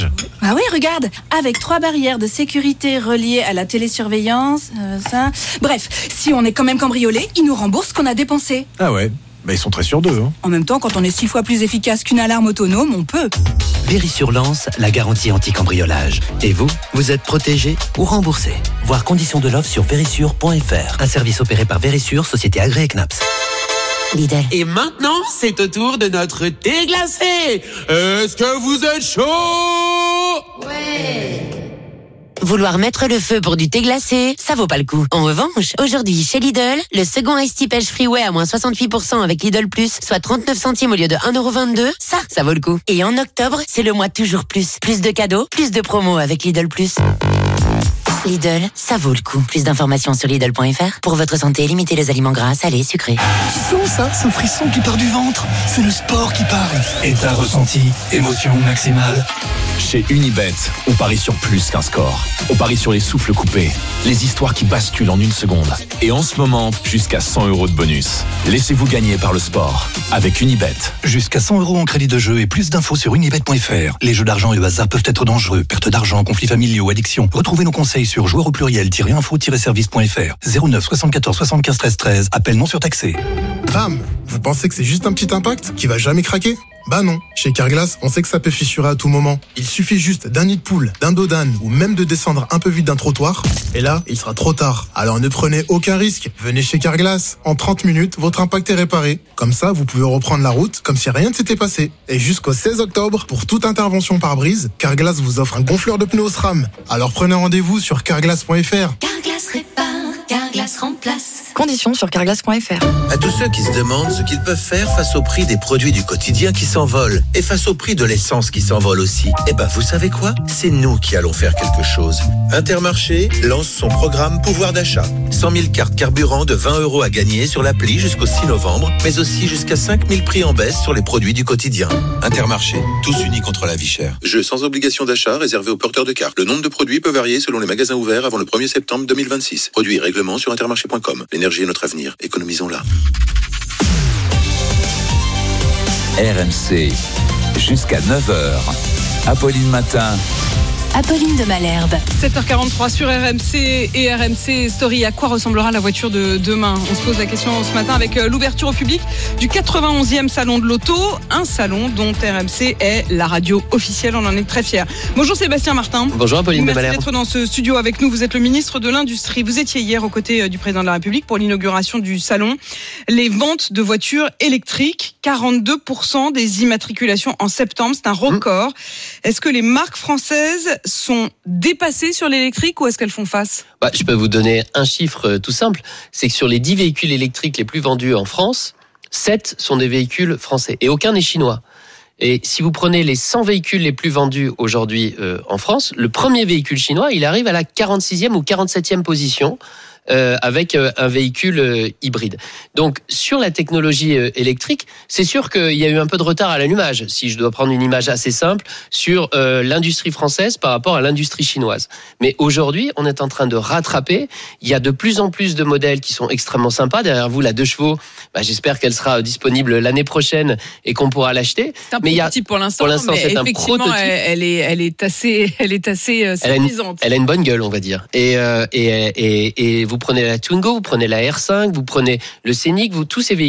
Ah oui, regarde, avec trois barrières de sécurité reliées à la télésurveillance, euh, ça... Bref, si on est quand même cambriolé, ils nous remboursent ce qu'on a dépensé. Ah ouais, bah ils sont très sûrs d'eux. Hein. En même temps, quand on est six fois plus efficace qu'une alarme autonome, on peut. Verisure lance la garantie anti-cambriolage. Et vous, vous êtes protégé ou remboursé. Voir conditions de l'offre sur verisure point f r. Un service opéré par Verisure, société agréée C N A P S. Lidl. Et maintenant, c'est au tour de notre thé glacé. Est-ce que vous êtes chaud? Ouais. Vouloir mettre le feu pour du thé glacé, ça vaut pas le coup. En revanche, aujourd'hui, chez Lidl, le second Ice Tea Pêche Freeway à moins soixante-huit pour cent avec Lidl Plus, soit trente-neuf centimes au lieu de un euro vingt-deux, ça, ça vaut le coup. Et en octobre, c'est le mois toujours plus. Plus de cadeaux, plus de promos avec Lidl Plus. Lidl, ça vaut le coup. Plus d'informations sur Lidl point f r. Pour votre santé, limitez les aliments gras, salés, sucrés. Tu sens ça, ce frisson qui part du ventre? C'est le sport qui parle. Et t'as ressenti émotion maximale? Chez Unibet, on parie sur plus qu'un score. On parie sur les souffles coupés, les histoires qui basculent en une seconde. Et en ce moment, jusqu'à cent euros de bonus. Laissez-vous gagner par le sport avec Unibet. Jusqu'à cent euros en crédit de jeu et plus d'infos sur unibet point f r. Les jeux d'argent et le hasard peuvent être dangereux. Perte d'argent, conflits familiaux, addiction. Retrouvez nos conseils sur joueurs au pluriel-info-service point f r. zéro neuf soixante-quatorze soixante-quinze treize treize. Appel non surtaxé. Bam! Vous pensez que c'est juste un petit impact qui va jamais craquer? Bah non. Chez Carglass, on sait que ça peut fissurer à tout moment. Il suffit juste d'un nid de poule, d'un dos d'âne ou même de descendre un peu vite d'un trottoir. Et là, il sera trop tard. Alors ne prenez aucun risque. Venez chez Carglass. En trente minutes, votre impact est réparé. Comme ça, vous pouvez reprendre la route comme si rien ne s'était passé. Et jusqu'au seize octobre, pour toute intervention par brise, Carglass vous offre un gonfleur de pneus SRAM. Alors prenez rendez-vous sur carglass point f r. Carglass répare. Carglass remplace. Conditions sur carglass point f r. À tous ceux qui se demandent ce qu'ils peuvent faire face au prix des produits du quotidien qui s'envolent et face au prix de l'essence qui s'envole aussi, eh ben vous savez quoi ? C'est nous qui allons faire quelque chose. Intermarché lance son programme pouvoir d'achat. cent mille cartes carburant de vingt euros à gagner sur l'appli jusqu'au six novembre, mais aussi jusqu'à cinq mille prix en baisse sur les produits du quotidien. Intermarché, tous unis contre la vie chère. Jeu sans obligation d'achat réservé aux porteurs de cartes. Le nombre de produits peut varier selon les magasins ouverts avant le premier septembre deux mille vingt-six. Produits et règlements sur intermarché point com. L'énergie est notre avenir. Économisons-la. R M C, jusqu'à neuf heures. Apolline Matin. Apolline de Malherbe. sept heures quarante-trois sur R M C et R M C Story. À quoi ressemblera la voiture de demain ? On se pose la question ce matin avec l'ouverture au public du quatre-vingt-onzième salon de l'auto. Un salon dont R M C est la radio officielle. On en est très fiers. Bonjour Sébastien Martin. Bonjour Apolline de Malherbe. Merci d'être dans ce studio avec nous. Vous êtes le ministre de l'Industrie. Vous étiez hier aux côtés du président de la République pour l'inauguration du salon. Les ventes de voitures électriques, quarante-deux pour cent des immatriculations en septembre. C'est un record. Mmh. Est-ce que les marques françaises sont dépassées sur l'électrique ou est-ce qu'elles font face ? bah, Je peux vous donner un chiffre euh, tout simple. C'est que sur les dix véhicules électriques les plus vendus en France, sept sont des véhicules français et aucun n'est chinois. Et si vous prenez les cent véhicules les plus vendus aujourd'hui euh, en France, le premier véhicule chinois, il arrive à la quarante-sixième ou quarante-septième position. Euh, avec euh, un véhicule euh, hybride. Donc, sur la technologie euh, électrique, c'est sûr qu'il y a eu un peu de retard à l'allumage, si je dois prendre une image assez simple, sur euh, l'industrie française par rapport à l'industrie chinoise. Mais aujourd'hui, on est en train de rattraper. Il y a de plus en plus de modèles qui sont extrêmement sympas. Derrière vous, la deux chevaux, bah, j'espère qu'elle sera disponible l'année prochaine et qu'on pourra l'acheter. C'est un mais prototype il y a, pour l'instant, pour l'instant mais c'est effectivement, un prototype. Elle, elle, est, elle est assez, elle est assez euh, séduisante. Elle, elle a une bonne gueule, on va dire. Et, euh, et, et, et vous Vous prenez la Twingo, vous prenez la R cinq, vous prenez le Scénic, vous tous ces véhicules